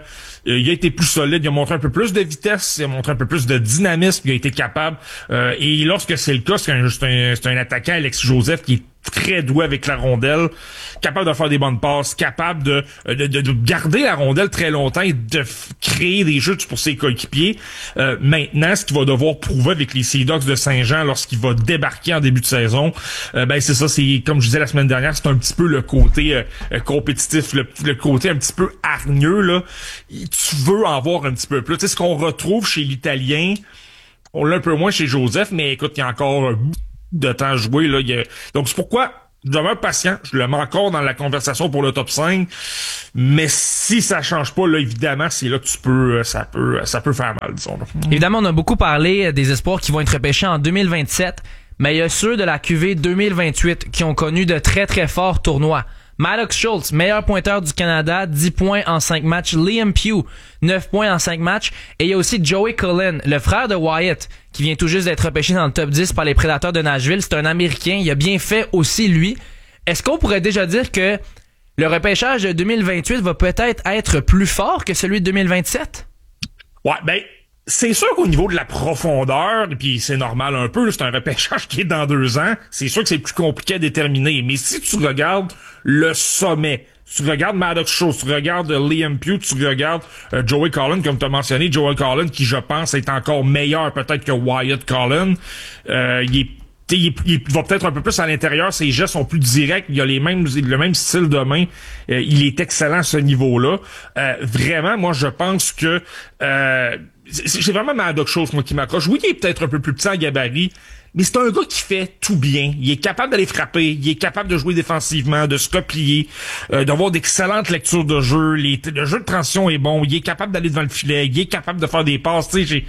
Euh, il a été plus solide, il a montré un peu plus de vitesse, il a montré un peu plus de dynamisme, il a été capable. Euh, et lorsque c'est le cas, c'est un, c'est un, c'est un attaquant, Alexis Joseph, qui est très doué avec la rondelle, capable de faire des bonnes passes, capable de, de, de, de garder la rondelle très longtemps et de f- créer des jeux pour ses coéquipiers. Euh, maintenant, ce qu'il va devoir prouver avec les Sea Dogs de Saint-Jean lorsqu'il va débarquer en début de saison, euh, ben c'est ça, c'est comme je disais la semaine dernière, c'est un petit peu le côté euh, compétitif, le, le côté un petit peu hargneux, là. Tu veux en voir un petit peu plus. Tu sais, ce qu'on retrouve chez l'Italien, on l'a un peu moins chez Joseph, mais écoute, il y a encore un de temps à jouer, là. Il y a... Donc, c'est pourquoi je demeure patient. Je le mets encore dans la conversation pour le top cinq. Mais si ça change pas, là, évidemment, c'est là que tu peux, ça peut, ça peut faire mal, disons. Là. Évidemment, on a beaucoup parlé des espoirs qui vont être repêchés en deux mille vingt-sept, mais il y a ceux de la Q V deux mille vingt-huit qui ont connu de très très forts tournois. Maddox Schultz, meilleur pointeur du Canada, dix points en cinq matchs. Liam Pugh, neuf points en cinq matchs. Et il y a aussi Joey Cullen, le frère de Wyatt, qui vient tout juste d'être repêché dans le top dix par les Prédateurs de Nashville. C'est un Américain, il a bien fait aussi lui. Est-ce qu'on pourrait déjà dire que le repêchage de deux mille vingt-huit va peut-être être plus fort que celui de deux mille vingt-sept? Ouais, ben... C'est sûr qu'au niveau de la profondeur, et puis c'est normal un peu, là, c'est un repêchage qui est dans deux ans, c'est sûr que c'est plus compliqué à déterminer. Mais si tu regardes le sommet, tu regardes Maddox Schultz, tu regardes Liam Pugh, tu regardes euh, Joey Cullen, comme tu as mentionné, Joey Cullen, qui je pense est encore meilleur peut-être que Wyatt Cullen. Euh, il est Il, il va peut-être un peu plus à l'intérieur, ses gestes sont plus directs, il a les mêmes, le même style de main, euh, il est excellent à ce niveau-là. Euh, vraiment, moi je pense que euh, c'est, c'est vraiment Maddox Schultz, moi, qui m'accroche. Oui, il est peut-être un peu plus petit en gabarit, mais c'est un gars qui fait tout bien. Il est capable d'aller frapper, il est capable de jouer défensivement, de se replier, euh, d'avoir d'excellentes lectures de jeu. Les, le jeu de transition est bon, il est capable d'aller devant le filet, il est capable de faire des passes. Tu sais, j'ai,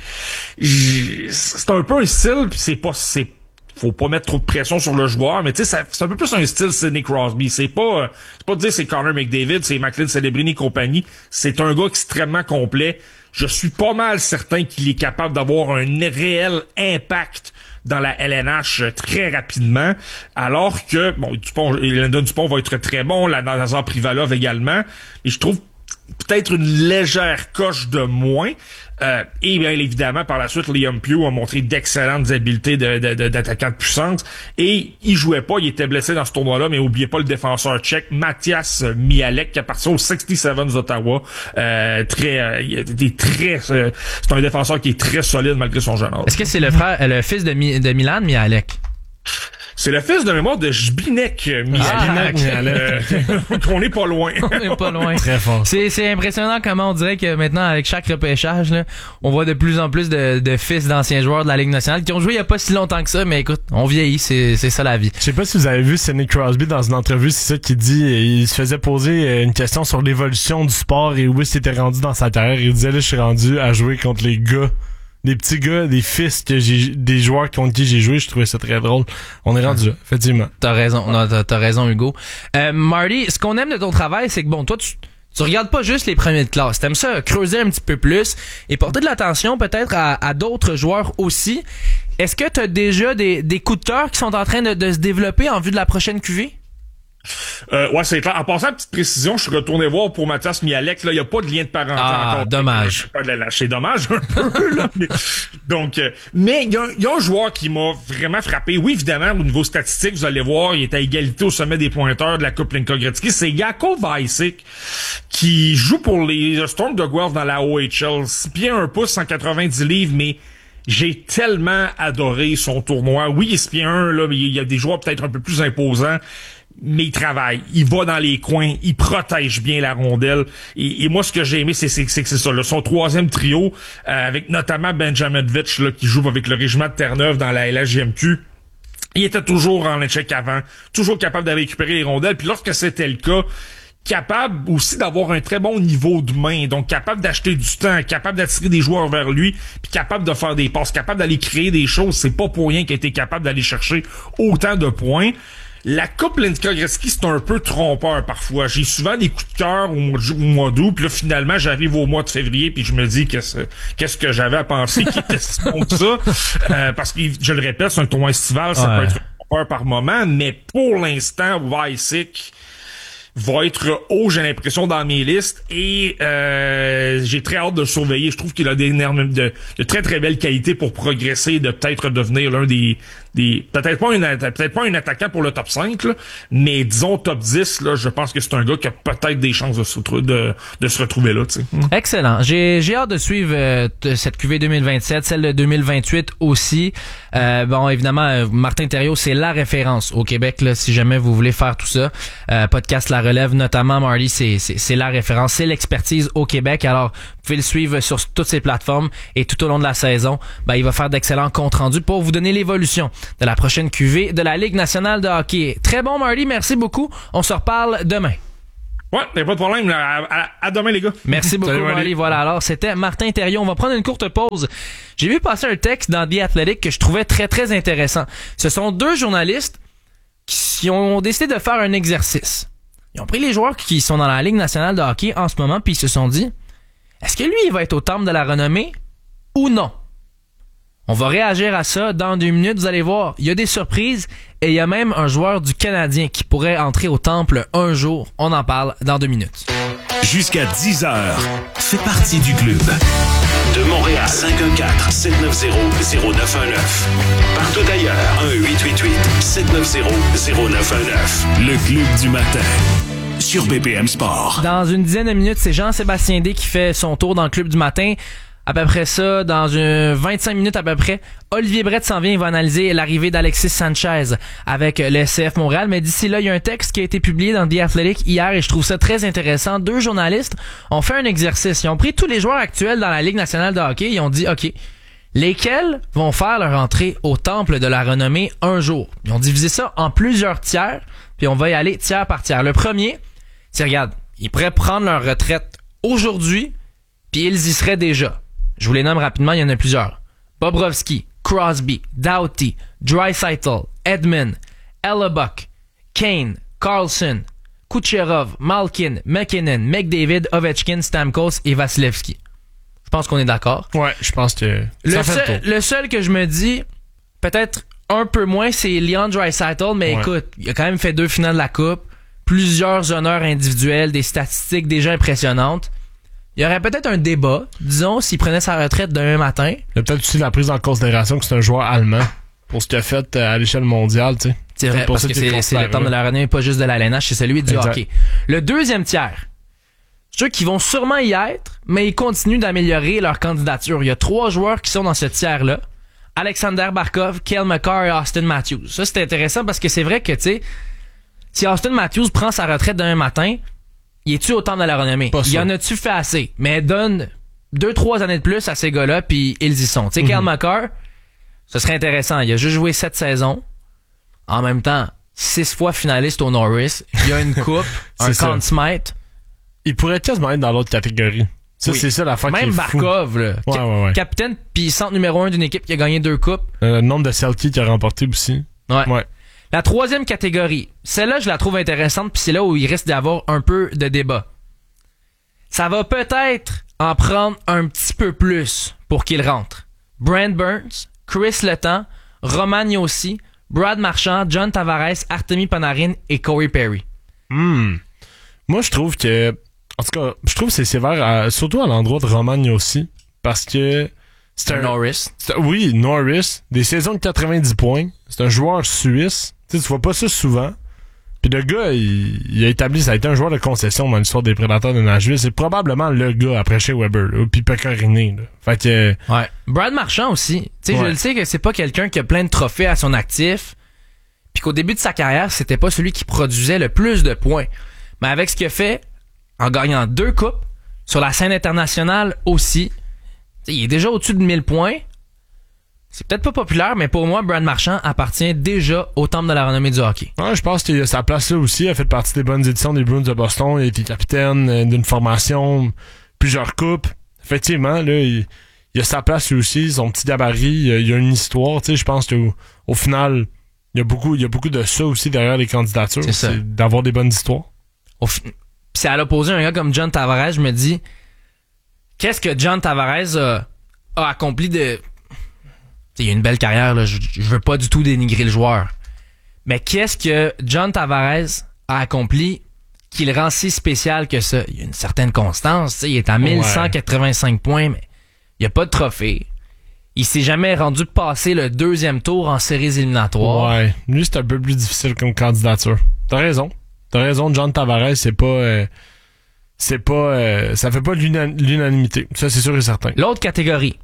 j'ai, c'est un peu un style, puis c'est pas, c'est faut pas mettre trop de pression sur le joueur, mais tu sais, c'est un peu plus un style Sidney Crosby. C'est pas, euh, c'est pas de dire c'est Connor McDavid, c'est McLean Celebrini et compagnie. C'est un gars extrêmement complet. Je suis pas mal certain qu'il est capable d'avoir un réel impact dans la L N H très rapidement, alors que, bon, Dupont, Landon Dupont va être très bon, la Nazar Privalov également, et je trouve peut-être une légère coche de moins. Euh, et bien évidemment, par la suite, Liam Pugh a montré d'excellentes habiletés de, de, de, d'attaquant de puissance. Et il jouait pas, il était blessé dans ce tournoi-là, mais oubliez pas le défenseur tchèque, Mathias Mihalek, qui appartient aux soixante-sept d'Ottawa. Euh, très, euh, il est très, euh, c'est un défenseur qui est très solide malgré son jeune âge. Est-ce que c'est le frère, le fils de, Mi, de Milan Mihalek? C'est le fils de mémoire de Zbigniew Mihalek. Ah, euh, on n'est pas loin. On n'est pas loin. Très fort. C'est, c'est impressionnant comment on dirait que maintenant, avec chaque repêchage, là, on voit de plus en plus de, de fils d'anciens joueurs de la Ligue nationale qui ont joué il y a pas si longtemps que ça, mais écoute, on vieillit, c'est, c'est ça la vie. Je sais pas si vous avez vu Sidney Crosby dans une entrevue, c'est ça qu'il dit, il se faisait poser une question sur l'évolution du sport et où il s'était rendu dans sa carrière. Il disait, là, je suis rendu à jouer contre les gars. Des petits gars, des fils que j'ai, des joueurs contre qui j'ai joué, je trouvais ça très drôle. On est rendu là, effectivement. T'as raison, non, t'as, t'as raison, Hugo. Euh, Marty, ce qu'on aime de ton travail, c'est que bon, toi, tu, tu regardes pas juste les premiers de classe. T'aimes ça creuser un petit peu plus et porter de l'attention peut-être à, à d'autres joueurs aussi. Est-ce que t'as déjà des, des coups de cœur qui sont en train de, de se développer en vue de la prochaine Q V? Euh, ouais, c'est clair. En passant, petite précision, je suis retourné voir pour Mathias Mihalek, là, il n'y a pas de lien de parenté ah, encore. dommage. C'est dommage un peu, là. Mais, donc, euh, mais il y a, y a un joueur qui m'a vraiment frappé. Oui, évidemment, au niveau statistique, vous allez voir, il est à égalité au sommet des pointeurs de la Coupe Linka-Gretzky. C'est Jakub Weissik qui joue pour les Storm de Guelph dans la O H L. six pieds un pouce, cent quatre-vingt-dix livres, mais j'ai tellement adoré son tournoi. Oui, il est six pieds un, là, mais il y a des joueurs peut-être un peu plus imposants. Mais il travaille, il va dans les coins, il protège bien la rondelle. Et, et moi, ce que j'ai aimé, c'est, c'est, c'est que c'est ça. Là, son troisième trio, euh, avec notamment Benjamin Vitch, là, qui joue avec le régiment de Terre-Neuve dans la L H J M Q. Il était toujours en échec avant, toujours capable de récupérer les rondelles. Puis lorsque c'était le cas, capable aussi d'avoir un très bon niveau de main, donc capable d'acheter du temps, capable d'attirer des joueurs vers lui, puis capable de faire des passes, capable d'aller créer des choses. C'est pas pour rien qu'il a été capable d'aller chercher autant de points. La Coupe Linka-Gretzky, c'est un peu trompeur parfois. J'ai souvent des coups de cœur au mois, de, au mois d'août, puis là, finalement, j'arrive au mois de février, puis je me dis qu'est-ce, qu'est-ce que j'avais à penser qui était si bon que ça. Euh, parce que, je le répète, c'est un tournoi estival, ça ouais. peut être trompeur par moment, mais pour l'instant, Weissik, va être haut, j'ai l'impression, dans mes listes. Et euh, j'ai très hâte de le surveiller. Je trouve qu'il a des énormes, de, de très très belles qualités pour progresser, de peut-être devenir l'un des... des peut-être pas un peut-être pas un attaquant pour le top cinq, là, mais disons top dix, là, je pense que c'est un gars qui a peut-être des chances de se, de, de se retrouver là. T'sais. Excellent. J'ai, j'ai hâte de suivre euh, cette Q V deux mille vingt-sept, celle de deux mille vingt-huit aussi. Euh, bon, évidemment, euh, Martin Thériault, c'est la référence au Québec, là, si jamais vous voulez faire tout ça. Euh, podcast La Relève, notamment, Marty, c'est, c'est, c'est la référence, c'est l'expertise au Québec. Alors, vous pouvez le suivre sur toutes ces plateformes et tout au long de la saison, ben, il va faire d'excellents comptes rendus pour vous donner l'évolution de la prochaine Q V de la Ligue nationale de hockey. Très bon, Marty, merci beaucoup. On se reparle demain. Ouais, y'a pas de problème. À, à, à demain, les gars. Merci beaucoup, Salut, Marty. Voilà, alors, c'était Martin Thériault. On va prendre une courte pause. J'ai vu passer un texte dans The Athletic que je trouvais très, très intéressant. Ce sont deux journalistes qui ont décidé de faire un exercice. Ils ont pris les joueurs qui sont dans la Ligue nationale de hockey en ce moment, puis ils se sont dit, est-ce que lui, il va être au temple de la renommée ou non? On va réagir à ça dans deux minutes. Vous allez voir, il y a des surprises et il y a même un joueur du Canadien qui pourrait entrer au temple un jour. On en parle dans deux minutes. Jusqu'à dix heures, fais partie du club. De Montréal, cinq un quatre, sept neuf zéro, zéro neuf un neuf. Partout ailleurs, un huit huit huit, sept neuf zéro, zéro neuf un neuf. Le club du matin. Sur B P M Sport. Dans une dizaine de minutes, c'est Jean-Sébastien D qui fait son tour dans le club du matin. À peu près ça, dans une vingt-cinq minutes à peu près, Olivier Brett s'en vient, il va analyser l'arrivée d'Alexis Sanchez avec le S C F Montréal. Mais d'ici là, il y a un texte qui a été publié dans The Athletic hier et je trouve ça très intéressant. Deux journalistes ont fait un exercice. Ils ont pris tous les joueurs actuels dans la Ligue nationale de hockey. Ils ont dit, OK, lesquels vont faire leur entrée au temple de la renommée un jour? Ils ont divisé ça en plusieurs tiers, puis on va y aller tiers par tiers. Le premier, c'est, regarde, ils pourraient prendre leur retraite aujourd'hui, puis ils y seraient déjà. Je vous les nomme rapidement, il y en a plusieurs. Bobrovsky, Crosby, Doughty, Draisaitl, Edmund, Hellebuck, Kane, Carlson, Kucherov, Malkin, McKinnon, McDavid, Ovechkin, Stamkos et Vasilevski. Je pense qu'on est d'accord. Ouais, je pense que le ça fait seul, le tour. le seul que je me dis, peut-être un peu moins, c'est Leon Draisaitl, mais ouais. écoute, il a quand même fait deux finales de la Coupe, plusieurs honneurs individuels, des statistiques déjà impressionnantes. Il y aurait peut-être un débat, disons, s'il prenait sa retraite demain matin. Il y a peut-être aussi la prise en considération que c'est un joueur allemand pour ce qu'il a fait à l'échelle mondiale, tu sais. C'est vrai, pour parce ça que qu'il c'est, c'est le temps de la renommée, pas juste de la L N H, c'est celui du exact. hockey. Le deuxième tiers, ceux qui vont sûrement y être, mais ils continuent d'améliorer leur candidature. Il y a trois joueurs qui sont dans ce tiers-là. Alexander Barkov, Cale Makar et Austin Matthews. Ça, c'est intéressant parce que c'est vrai que, tu sais, si Austin Matthews prend sa retraite demain matin, il est-tu au temple de la renommée? Pas il y en a-tu fait assez? Mais donne deux, trois années de plus à ces gars-là, puis ils y sont. Tu sais, mm-hmm. Cale Makar, ce serait intéressant. Il a juste joué sept saisons. En même temps, six fois finaliste au Norris. Il y a une coupe, un Conn Smythe. Il pourrait quasiment être dans l'autre catégorie. Ça, oui. C'est ça la fin qui est Même Barkov, là. Ouais, ouais, ouais. Capitaine, puis centre numéro un d'une équipe qui a gagné deux coupes. Le euh, nombre de Selkie qu'il a remporté aussi. Ouais. ouais. La troisième catégorie, celle-là, je la trouve intéressante, puis c'est là où il risque d'avoir un peu de débat. Ça va peut-être en prendre un petit peu plus pour qu'il rentre. Brent Burns, Chris Letang, Roman Josi, Brad Marchand, John Tavares, Artemi Panarin et Corey Perry. Hmm. Moi, je trouve que... En tout cas, je trouve que c'est sévère, à, surtout à l'endroit de Roman Josi, parce que... C'est un Norris. C'est, oui, Norris. Des saisons de quatre-vingt-dix points. C'est un joueur suisse. Tu sais, tu vois pas ça souvent. Puis le gars, il, il a établi, ça a été un joueur de concession dans l'histoire des Prédateurs de Nashville. C'est probablement le gars après chez Weber, là, puis Pecorine. Là. Fait que... Ouais. Brad Marchand aussi. Tu sais, ouais. je le sais que c'est pas quelqu'un qui a plein de trophées à son actif. Puis qu'au début de sa carrière, c'était pas celui qui produisait le plus de points. Mais avec ce qu'il a fait, en gagnant deux coupes, sur la scène internationale aussi, t'sais, il est déjà au-dessus de mille points. C'est peut-être pas populaire, mais pour moi, Brad Marchand appartient déjà au temple de la renommée du hockey. Ouais, je pense qu'il a sa place là aussi. Il a fait partie des bonnes éditions des Bruins de Boston. Il a été capitaine d'une formation, plusieurs coupes. Effectivement, là, il, il a sa place lui aussi, son petit gabarit. Il a, il a une histoire. Tu sais, je pense qu'au au final, il y a beaucoup, il y a beaucoup de ça aussi derrière les candidatures. C'est ça. C'est d'avoir des bonnes histoires. Au fi- c'est à l'opposé, un gars comme John Tavares, je me dis, qu'est-ce que John Tavares a, a accompli de... Il a une belle carrière, là. Je, je veux pas du tout dénigrer le joueur. Mais qu'est-ce que John Tavares a accompli qui le rend si spécial que ça? Il y a une certaine constance. T'sais, il est à mille cent quatre-vingt-cinq ouais. points, mais il n'y a pas de trophée. Il s'est jamais rendu passer le deuxième tour en séries éliminatoires. Ouais, lui, c'est un peu plus difficile comme candidature. T'as raison. T'as raison, John Tavares, c'est pas... Euh, c'est pas... Euh, ça fait pas l'una- l'unanimité. Ça, c'est sûr et certain. L'autre catégorie.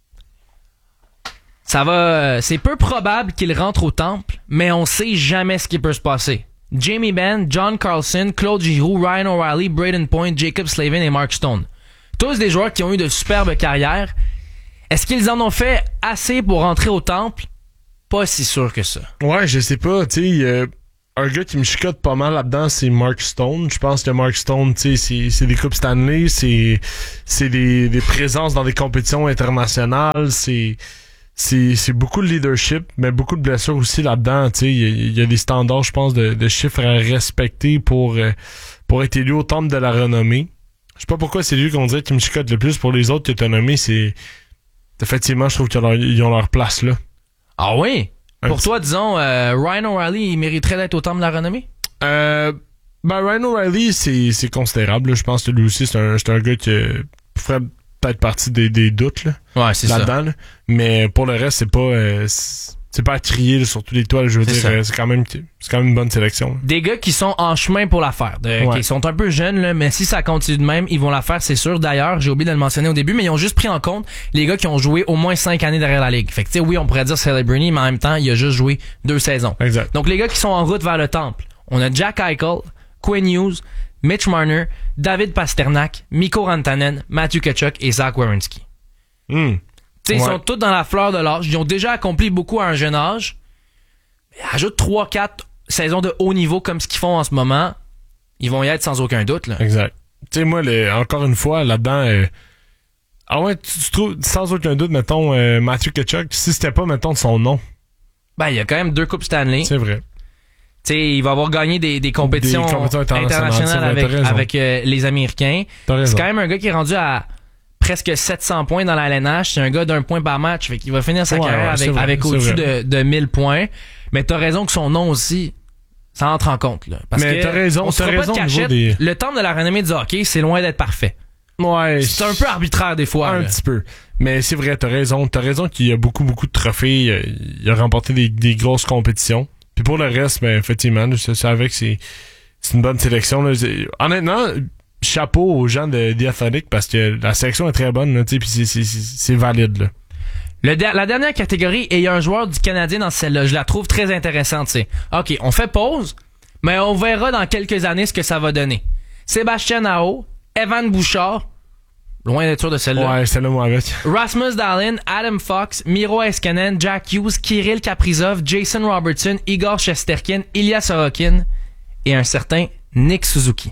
Ça va... C'est peu probable qu'il rentre au temple, mais on sait jamais ce qui peut se passer. Jamie Benn, John Carlson, Claude Giroux, Ryan O'Reilly, Braden Point, Jacob Slavin et Mark Stone. Tous des joueurs qui ont eu de superbes carrières. Est-ce qu'ils en ont fait assez pour rentrer au temple? Pas si sûr que ça. Ouais, je sais pas. Tu sais, euh, un gars qui me chicote pas mal là-dedans, c'est Mark Stone. Je pense que Mark Stone, tu sais, c'est, c'est des Coupes Stanley, c'est, c'est des, des présences dans des compétitions internationales, c'est, c'est, c'est beaucoup de leadership, mais beaucoup de blessures aussi là-dedans. Tu sais, il y, y a des standards, je pense, de, de chiffres à respecter pour, euh, pour être élu au temple de la renommée. Je sais pas pourquoi c'est lui qu'on dirait qui me chicote le plus. Pour les autres que t'as nommés, c'est... Effectivement, je trouve qu'ils ont leur, ils ont leur place là. Ah oui? Un Pour petit... toi, disons, euh, Ryan O'Reilly, il mériterait d'être au temple de la renommée? Euh, ben, Ryan O'Reilly, c'est, c'est considérable. Là. Je pense que lui aussi, c'est un, c'est un gars qui ferait peut-être partie des, des doutes là, ouais, c'est là-dedans. ça. Là. Mais pour le reste, c'est pas... Euh, c'est... C'est pas à crier là, sur tous les toits, je veux c'est dire, euh, c'est quand même c'est quand même une bonne sélection. Des gars qui sont en chemin pour la faire. De, ouais. Qui sont un peu jeunes, là, mais si ça continue de même, ils vont la faire, c'est sûr. D'ailleurs, j'ai oublié de le mentionner au début, mais ils ont juste pris en compte les gars qui ont joué au moins cinq années derrière la ligue. Fait que tu sais, oui, on pourrait dire Celebrini, mais en même temps, il a juste joué deux saisons. Exact. Donc les gars qui sont en route vers le temple, on a Jack Eichel, Quinn Hughes, Mitch Marner, David Pasternak, Mikko Rantanen, Matthew Tkachuk et Zach Werenski. Mm. T'sais, ouais. Ils sont tous dans la fleur de l'âge. Ils ont déjà accompli beaucoup à un jeune âge. Ajoute trois quatre saisons de haut niveau comme ce qu'ils font en ce moment, ils vont y être sans aucun doute. Là. Exact. Tu sais, moi, les, encore une fois, là-dedans... Euh, ah ouais, tu, tu trouves, sans aucun doute, mettons, euh, Matthew Tkachuk, si c'était pas, mettons, de son nom. Ben, il y a quand même deux Coupes Stanley. C'est vrai. Tu sais, il va avoir gagné des, des compétitions, des compétitions internationales, internationales avec, avec euh, les Américains. C'est quand même un gars qui est rendu à presque sept cents points dans la L N H. C'est un gars d'un point par match. Fait qu'il va finir sa ouais, carrière ouais, avec, vrai, avec au-dessus de, de mille points. Mais t'as raison que son nom aussi, ça entre en compte. Là. Parce mais que t'as raison, on se t'as fera raison pas de cachette, des... le temple de la renommée du hockey, c'est loin d'être parfait. Ouais. C'est un peu arbitraire des fois. Un là. petit peu. Mais c'est vrai, t'as raison. T'as raison qu'il y a beaucoup, beaucoup de trophées. Il a, il a remporté des, des grosses compétitions. Puis pour le reste, ben, effectivement, je savais que c'est, c'est une bonne sélection. Là. Honnêtement, chapeau aux gens de The Athletic parce que la sélection est très bonne, là, puis c'est, c'est, c'est, c'est valide. Là. Le de- la dernière catégorie, et il y a un joueur du Canadien dans celle-là. Je la trouve très intéressante. C'est OK, on fait pause, mais on verra dans quelques années ce que ça va donner. Sébastien Aho, Evan Bouchard, loin d'être sûr de celle-là. Ouais, celle-là, moi, avec. Rasmus Dahlin, Adam Fox, Miro Heiskanen, Jack Hughes, Kirill Kaprizov, Jason Robertson, Igor Shesterkin, Ilya Sorokin et un certain Nick Suzuki.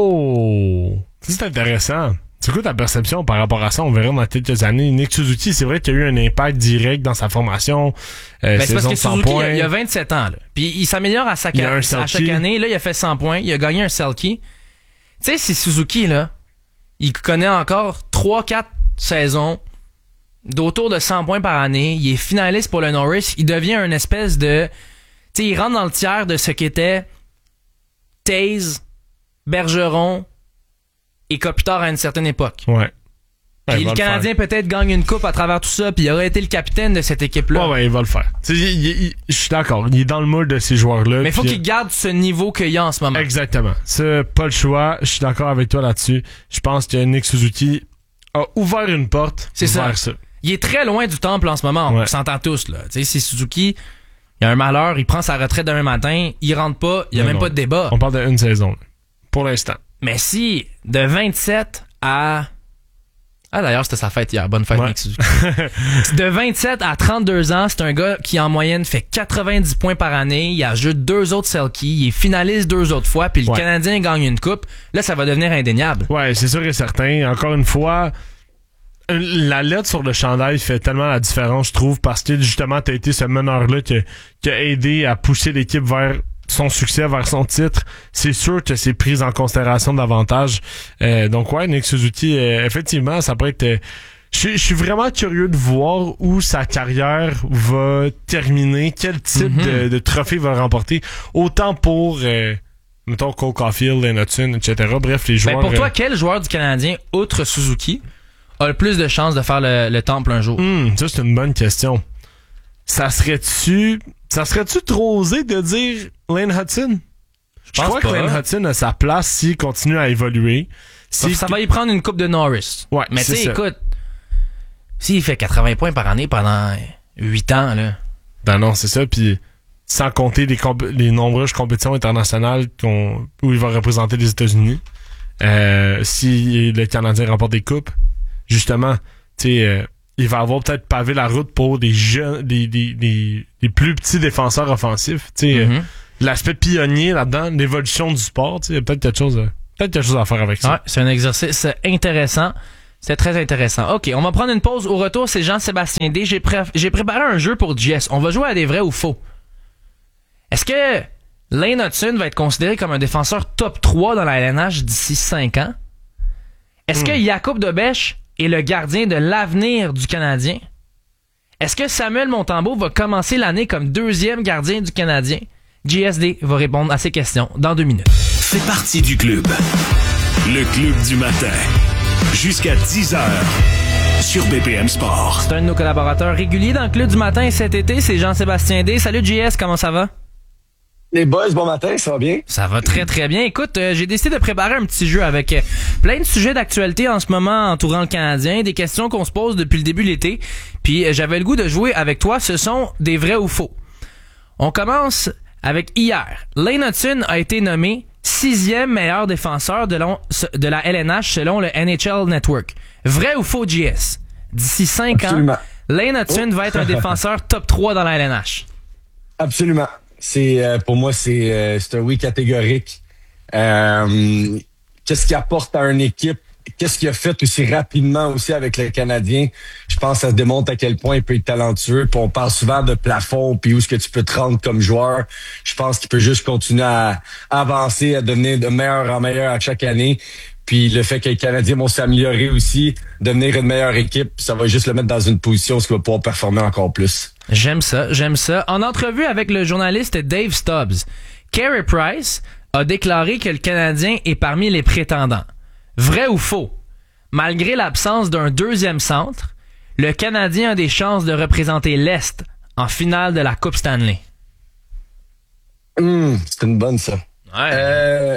Oh! Ça, c'est intéressant. C'est quoi ta perception par rapport à ça? On verra dans quelques années. Nick Suzuki, c'est vrai qu'il y a eu un impact direct dans sa formation. Euh, ben, c'est parce que Suzuki, points. Il, a, il a vingt-sept ans. Là. Puis il s'améliore à, sa, à chaque année. Là, il a fait cent points. Il a gagné un Selkie. Tu sais, c'est Suzuki, là. Il connaît encore trois quatre saisons d'autour de cent points par année. Il est finaliste pour le Norris. Il devient une espèce de... Tu sais, il rentre dans le tiers de ce qu'était Taze, Bergeron et Kopitar à une certaine époque. Ouais. Puis ouais, le Canadien le peut-être gagne une coupe à travers tout ça, puis il aurait été le capitaine de cette équipe-là. Ouais, ouais, il va le faire. Je suis d'accord, il est dans le moule de ces joueurs-là. Mais il faut puis, qu'il garde ce niveau qu'il y a en ce moment. Exactement. C'est pas le choix. Je suis d'accord avec toi là-dessus. Je pense que Nick Suzuki a ouvert une porte C'est vers ça. ça. Il est très loin du temple en ce moment. Ouais. On s'entend tous, là. Tu sais, c'est Suzuki. Il a un malheur, il prend sa retraite demain matin, il rentre pas, il y a non, même non. pas de débat. On parle d'une saison, là, pour l'instant. Mais si, de vingt-sept à... Ah, d'ailleurs, c'était sa fête hier. Bonne fête, ouais. Nick Suzuki. De vingt-sept à trente-deux ans, c'est un gars qui, en moyenne, fait quatre-vingt-dix points par année. Il ajoute deux autres Selkie. Il est finaliste deux autres fois. Puis le ouais. Canadien gagne une coupe. Là, ça va devenir indéniable. Ouais, c'est sûr et certain. Encore une fois... La lettre sur le chandail fait tellement la différence, je trouve, parce que justement, t'as été ce meneur-là qui, qui a aidé à pousser l'équipe vers son succès, vers son titre. C'est sûr que c'est pris en considération davantage. Euh, donc ouais, Nick Suzuki, euh, effectivement, ça peut être... Euh, je suis vraiment curieux de voir où sa carrière va terminer, quel type mm-hmm. de, de trophée va remporter, autant pour... Euh, mettons Cole Caulfield, Lane Hutson, et cetera. Bref, les joueurs... Ben pour toi, euh, quel joueur du Canadien, outre Suzuki, a le plus de chances de faire le, le temple un jour? Hmm, ça, c'est une bonne question. Ça serait-tu... Ça serait-tu trop osé de dire Lane Hutson? Je pense crois pas. que Lane Hutson a sa place s'il continue à évoluer. Si Ça va y prendre une coupe de Norris. Ouais, mais tu c'est sais, ça. écoute, s'il fait quatre-vingts points par année pendant huit ans, là. Ben non, c'est ça. Puis sans compter les, comp- les nombreuses compétitions internationales qu'on- où il va représenter les États-Unis. Euh, si le Canadien remporte des coupes, justement, tu sais, euh, il va avoir peut-être pavé la route pour des jeunes, des, des, des, des plus petits défenseurs offensifs. Tu sais, Mm-hmm. euh, l'aspect pionnier là-dedans, l'évolution du sport, tu sais, il y a peut-être quelque chose, à, peut-être quelque chose à faire avec ça. Ouais, c'est un exercice intéressant. C'est très intéressant. OK, on va prendre une pause. Au retour, c'est Jean-Sébastien D. J'ai, pré- j'ai préparé un jeu pour Jess. On va jouer à des vrais ou faux. Est-ce que Lane Hutson va être considéré comme un défenseur top trois dans la L N H d'ici cinq ans? Est-ce que Jakub Dobeš est le gardien de l'avenir du Canadien? Est-ce que Samuel Montembeault va commencer l'année comme deuxième gardien du Canadien? J S D va répondre à ces questions dans deux minutes. Fais partie du club. Le club du matin. Jusqu'à dix heures. Sur B P M Sport. C'est un de nos collaborateurs réguliers dans le Club du matin cet été, c'est Jean-Sébastien D. Salut J S, comment ça va? Les boys, bon matin, ça va bien? Ça va très très bien. Écoute, euh, j'ai décidé de préparer un petit jeu avec euh, plein de sujets d'actualité en ce moment entourant le Canadien, des questions qu'on se pose depuis le début de l'été. Puis euh, j'avais le goût de jouer avec toi. Ce sont des vrais ou faux. On commence avec hier. Lane Hutson a été nommé sixième meilleur défenseur de, long, de la L N H selon le N H L Network. Vrai ou faux, J S? D'ici cinq Absolument. ans, Lane Hutson va être un défenseur top trois dans la L N H. Absolument. C'est euh, pour moi, c'est euh, c'est un oui catégorique. Euh, qu'est-ce qu'il apporte à une équipe? Qu'est-ce qu'il a fait aussi rapidement aussi avec les Canadiens? Je pense que ça se démontre à quel point il peut être talentueux. Puis on parle souvent de plafond, puis où est-ce que tu peux te rendre comme joueur. Je pense qu'il peut juste continuer à, à avancer, à devenir de meilleur en meilleur à chaque année. Puis le fait que les Canadiens vont s'améliorer aussi, devenir une meilleure équipe, ça va juste le mettre dans une position où il va pouvoir performer encore plus. J'aime ça, j'aime ça. En entrevue avec le journaliste Dave Stubbs, Carey Price a déclaré que le Canadien est parmi les prétendants. Vrai ou faux? Malgré l'absence d'un deuxième centre, le Canadien a des chances de représenter l'Est en finale de la Coupe Stanley. Hum, c'est une bonne ça. Ouais. Euh,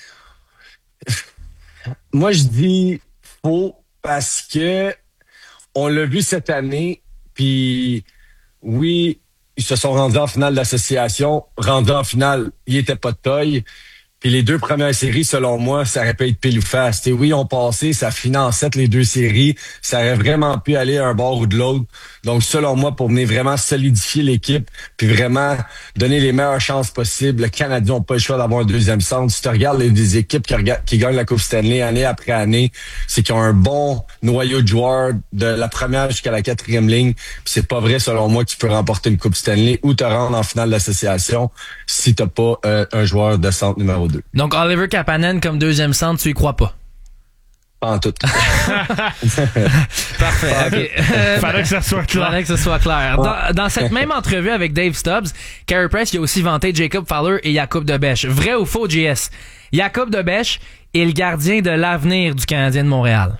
moi, je dis faux parce que on l'a vu cette année, puis oui, ils se sont rendus en finale d'association. Rendus en finale, ils étaient pas de taille. Puis les deux premières séries, selon moi, ça aurait pu être pile ou face. T'sais, oui, on passé, ça finit en sept les deux séries. Ça aurait vraiment pu aller à un bord ou de l'autre. Donc, selon moi, pour venir vraiment solidifier l'équipe, puis vraiment donner les meilleures chances possibles, le Canadien n'a pas le choix d'avoir un deuxième centre. Si tu regardes les, les équipes qui, regardent, qui gagnent la Coupe Stanley année après année, c'est qu'ils ont un bon noyau de joueurs de la première jusqu'à la quatrième ligne. Puis c'est pas vrai, selon moi, que tu peux remporter une Coupe Stanley ou te rendre en finale d'association si t'as pas euh, un joueur de centre numéro deux. Donc Oliver Kapanen comme deuxième centre, tu y crois pas? Pas en tout. Parfait. Okay. Euh, Fallait que ça soit clair. Fallait que ce soit clair. Dans, dans cette même entrevue avec Dave Stubbs, Carey Price il a aussi vanté Jacob Fowler et Jakub Dobeš. Vrai ou faux, J S? Jakub Dobeš est le gardien de l'avenir du Canadien de Montréal.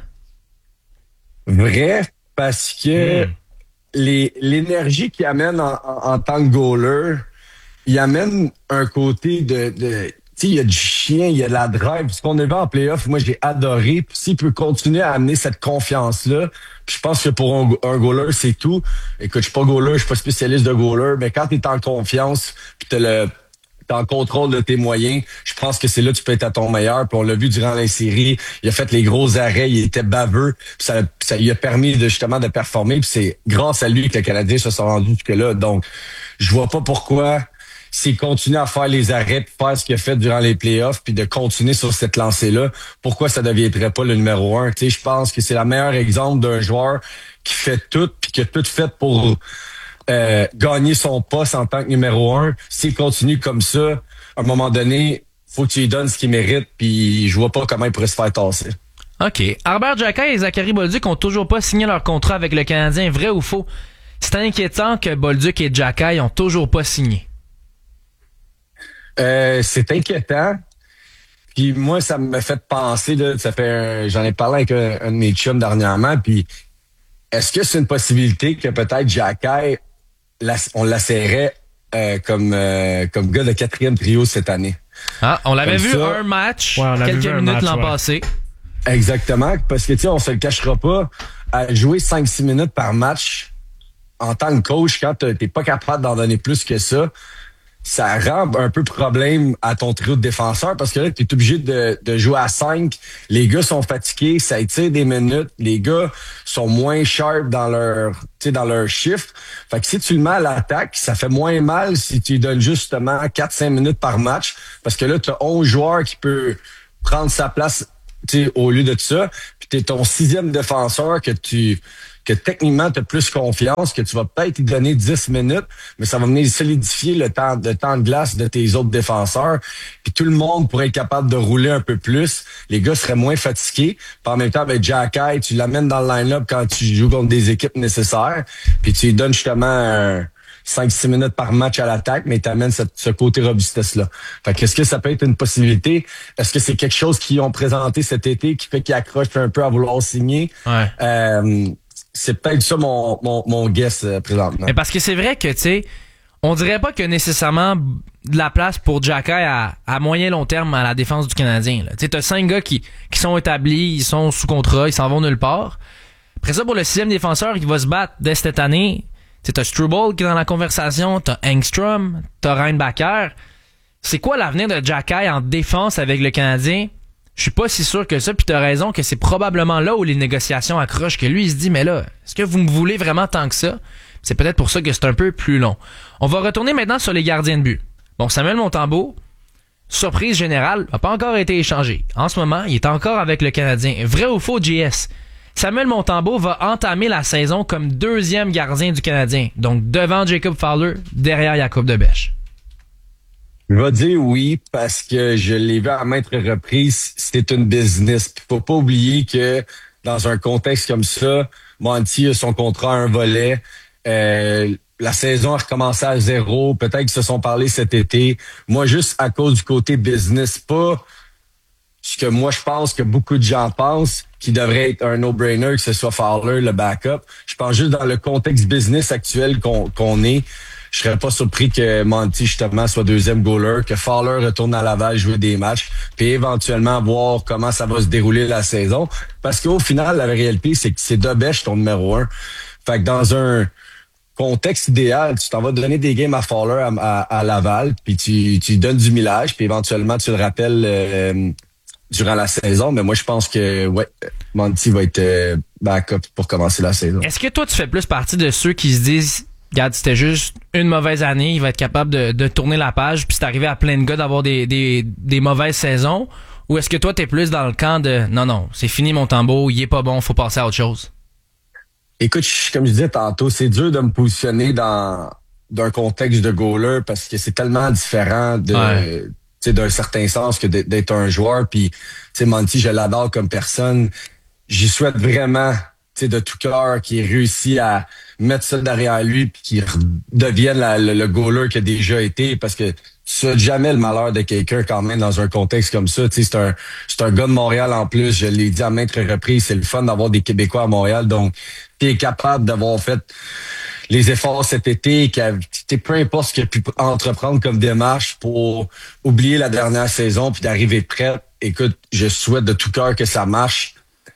Vrai, parce que Mm. les, l'énergie qu'il amène en, en, en tant que goaler, il amène un côté de... de tu sais, il y a du chien, il y a de la drive. Ce qu'on a vu en playoff, moi, j'ai adoré. Puis s'il peut continuer à amener cette confiance-là, puis je pense que pour un, un goaler, c'est tout. Écoute, je suis pas goaler, je suis pas spécialiste de goaler, mais quand t'es en confiance, puis t'as le... t'es en contrôle de tes moyens, je pense que c'est là que tu peux être à ton meilleur. Puis on l'a vu durant les séries, il a fait les gros arrêts, il était baveux, puis ça, ça lui a permis de justement de performer. Puis c'est grâce à lui que les Canadiens se sont rendus jusque-là. Donc, je vois pas pourquoi s'il continue à faire les arrêts, puis faire ce qu'il a fait durant les playoffs, puis de continuer sur cette lancée-là, pourquoi ça ne deviendrait pas le numéro un? Tu sais, je pense que c'est le meilleur exemple d'un joueur qui fait tout, puis qui a tout fait pour Euh, gagner son poste en tant que numéro un. S'il continue comme ça, à un moment donné, faut que tu lui donnes ce qu'il mérite, puis je vois pas comment il pourrait se faire tasser. OK. Herbert Jacquet et Zachary Bolduc ont toujours pas signé leur contrat avec le Canadien. Vrai ou faux? C'est inquiétant que Bolduc et Jacquet ont toujours pas signé. Euh, c'est inquiétant. Puis moi, ça me fait penser, là, ça fait un- j'en ai parlé avec un, un de mes chums dernièrement, puis est-ce que c'est une possibilité que peut-être Jacky, la- on l'asserrait euh, comme, euh, comme gars de quatrième trio cette année? Ah, on l'avait Comme vu ça. un match, Ouais, on l'avait quelques vu un minutes match, l'an ouais. passé. Exactement, parce que tu sais, on se le cachera pas, à jouer cinq six minutes par match en tant que coach, quand t'es t'es pas capable d'en donner plus que ça, ça rend un peu problème à ton trio de défenseurs parce que là, tu es obligé de, de jouer à cinq. Les gars sont fatigués, ça étire des minutes. Les gars sont moins sharp dans leur, tu sais, dans leur shift. Fait que si tu le mets à l'attaque, ça fait moins mal si tu lui donnes justement quatre cinq minutes par match parce que là, tu as onze joueurs qui peuvent prendre sa place, tu sais, au lieu de ça. Puis tu es ton sixième défenseur que tu que techniquement, tu as plus confiance, que tu vas peut-être lui donner dix minutes, mais ça va venir solidifier le temps, le temps de glace de tes autres défenseurs. Puis tout le monde pourrait être capable de rouler un peu plus. Les gars seraient moins fatigués. Puis en même temps, avec Jacky, tu l'amènes dans le line-up quand tu joues contre des équipes nécessaires. Puis tu lui donnes justement un cinq six minutes par match à l'attaque, mais tu amènes ce côté robustesse-là. Fait que est-ce que ça peut être une possibilité? Est-ce que c'est quelque chose qu'ils ont présenté cet été qui fait qu'ils accrochent un peu à vouloir signer? Ouais. Euh, c'est peut-être ça mon, mon, mon guess euh, présentement. Mais parce que c'est vrai que, tu sais, on dirait pas qu'il y a nécessairement de la place pour Jacky à, à moyen long terme à la défense du Canadien. Tu sais, t'as cinq gars qui, qui sont établis, ils sont sous contrat, ils s'en vont nulle part. Après ça, pour le sixième défenseur qui va se battre dès cette année, tu sais, t'as Struble qui est dans la conversation, t'as Engstrom, t'as Reinbacher. C'est quoi l'avenir de Jacky en défense avec le Canadien? Je suis pas si sûr que ça, puis t'as raison que c'est probablement là où les négociations accrochent, que lui, il se dit, mais là, est-ce que vous me voulez vraiment tant que ça? C'est peut-être pour ça que c'est un peu plus long. On va retourner maintenant sur les gardiens de but. Bon, Samuel Montembeault, surprise générale, n'a pas encore été échangé. En ce moment, il est encore avec le Canadien. Vrai ou faux, J S? Samuel Montembeault va entamer la saison comme deuxième gardien du Canadien. Donc, devant Jacob Fowler, derrière Jacob Debèche. Je vais dire oui parce que je l'ai vu à maintes reprises, c'est une business. Puis faut pas oublier que dans un contexte comme ça, Monty a son contrat à un volet. Euh, la saison a recommencé à zéro. Peut-être qu'ils se sont parlé cet été. Moi, juste à cause du côté business, pas ce que moi je pense que beaucoup de gens pensent qui devrait être un no-brainer, que ce soit Fowler, le backup. Je pense juste dans le contexte business actuel qu'on, qu'on est. Je serais pas surpris que Monty, justement, soit deuxième goaler, que Fowler retourne à Laval jouer des matchs, puis éventuellement voir comment ça va se dérouler la saison. Parce qu'au final, la réalité, c'est que c'est Debèche ton numéro un. Fait que dans un contexte idéal, tu t'en vas donner des games à Fowler à, à, à Laval, puis tu, tu lui donnes du millage, puis éventuellement, tu le rappelles euh, durant la saison. Mais moi, je pense que ouais, Monty va être euh, backup pour commencer la saison. Est-ce que toi, tu fais plus partie de ceux qui se disent, regarde, c'était juste une mauvaise année, il va être capable de, de tourner la page, puis c'est arrivé à plein de gars d'avoir des, des, des mauvaises saisons? Ou est-ce que toi, t'es plus dans le camp de non, non, c'est fini Montembeault, il est pas bon, faut passer à autre chose? Écoute, je- comme je disais tantôt, c'est dur de me positionner dans d'un contexte de goaler parce que c'est tellement différent de Ouais. tu sais, d'un certain sens que d'être d'être un joueur. Puis, tu sais, Monty, je l'adore comme personne. J'y souhaite vraiment, tu sais, de tout cœur qu'il réussit à mettre ça derrière lui puis qu'il devienne la- le, le goaler qu'il a déjà été parce que tu souhaites jamais le malheur de quelqu'un quand même dans un contexte comme ça. Tu sais, c'est un, c'est un gars de Montréal en plus. Je l'ai dit à maintes reprises, c'est le fun d'avoir des Québécois à Montréal. Donc, tu es capable d'avoir fait les efforts cet été, que peu importe ce qu'il a pu entreprendre comme démarche pour oublier la dernière saison puis d'arriver prêt. Écoute, je souhaite de tout cœur que ça marche.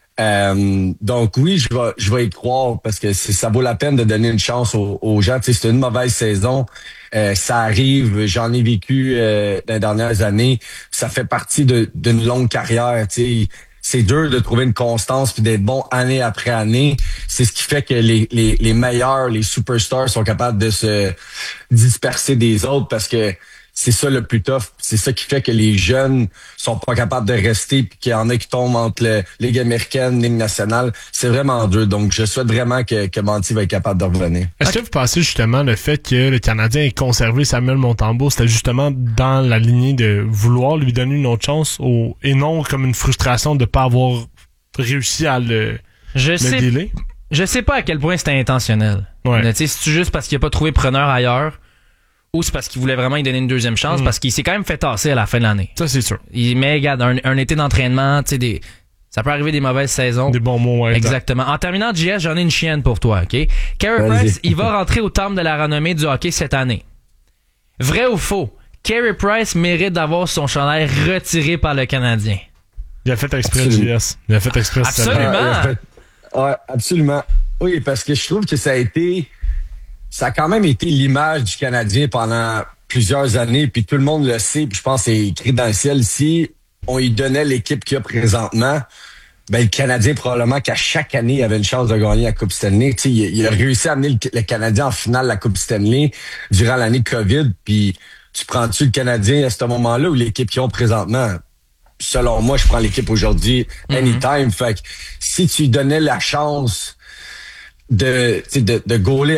Euh, donc oui, je vais je vais y croire parce que c'est, ça vaut la peine de donner une chance aux, aux gens. Tu sais, c'est une mauvaise saison. Euh, ça arrive, j'en ai vécu euh, dans les dernières années. Ça fait partie de, d'une longue carrière. Tu sais. C'est dur de trouver une constance puis d'être bon année après année. C'est ce qui fait que les, les, les meilleurs, les superstars sont capables de se disperser des autres parce que c'est ça le plus tough. C'est ça qui fait que les jeunes sont pas capables de rester puis qu'il y en a qui tombent entre la Ligue américaine, Ligue nationale. C'est vraiment dur. Donc, je souhaite vraiment que, que Monty va être capable de revenir. Est-ce Okay. que vous pensez justement le fait que le Canadien ait conservé Samuel Montembeault, c'était justement dans la lignée de vouloir lui donner une autre chance au, et non comme une frustration de pas avoir réussi à le, Je le sais, dealer? je sais pas à quel point c'était intentionnel. Ouais. Mais, tu sais, c'est juste parce qu'il a pas trouvé preneur ailleurs ou c'est parce qu'il voulait vraiment lui donner une deuxième chance, Mm. parce qu'il s'est quand même fait tasser à la fin de l'année. Ça, c'est sûr. Il met, regarde, un, un été d'entraînement, tu sais, des, ça peut arriver des mauvaises saisons. Des bons mots, ouais. Exactement. En terminant, J S, j'en ai une chienne pour toi, OK? Carey Vas-y. Price, il va rentrer au temple de la renommée du hockey cette année. Vrai ou faux? Carey Price mérite d'avoir son chandail retiré par le Canadien. Il a fait exprès, Absolument. J S. Il a fait exprès. cette Absolument. année. Ouais, en fait, ouais, absolument. Oui, parce que je trouve que ça a été, ça a quand même été l'image du Canadien pendant plusieurs années, puis tout le monde le sait, puis je pense que c'est écrit dans le ciel. Si on lui donnait l'équipe qu'il y a présentement, ben le Canadien, probablement qu'à chaque année, il avait une chance de gagner la Coupe Stanley. Tu sais, il, il a réussi à amener le, le Canadien en finale de la Coupe Stanley durant l'année COVID, puis tu prends-tu le Canadien à ce moment-là ou l'équipe qu'ils ont présentement? Selon moi, je prends l'équipe aujourd'hui anytime. Fait que si tu lui donnais la chance de, tu sais, de, de gauler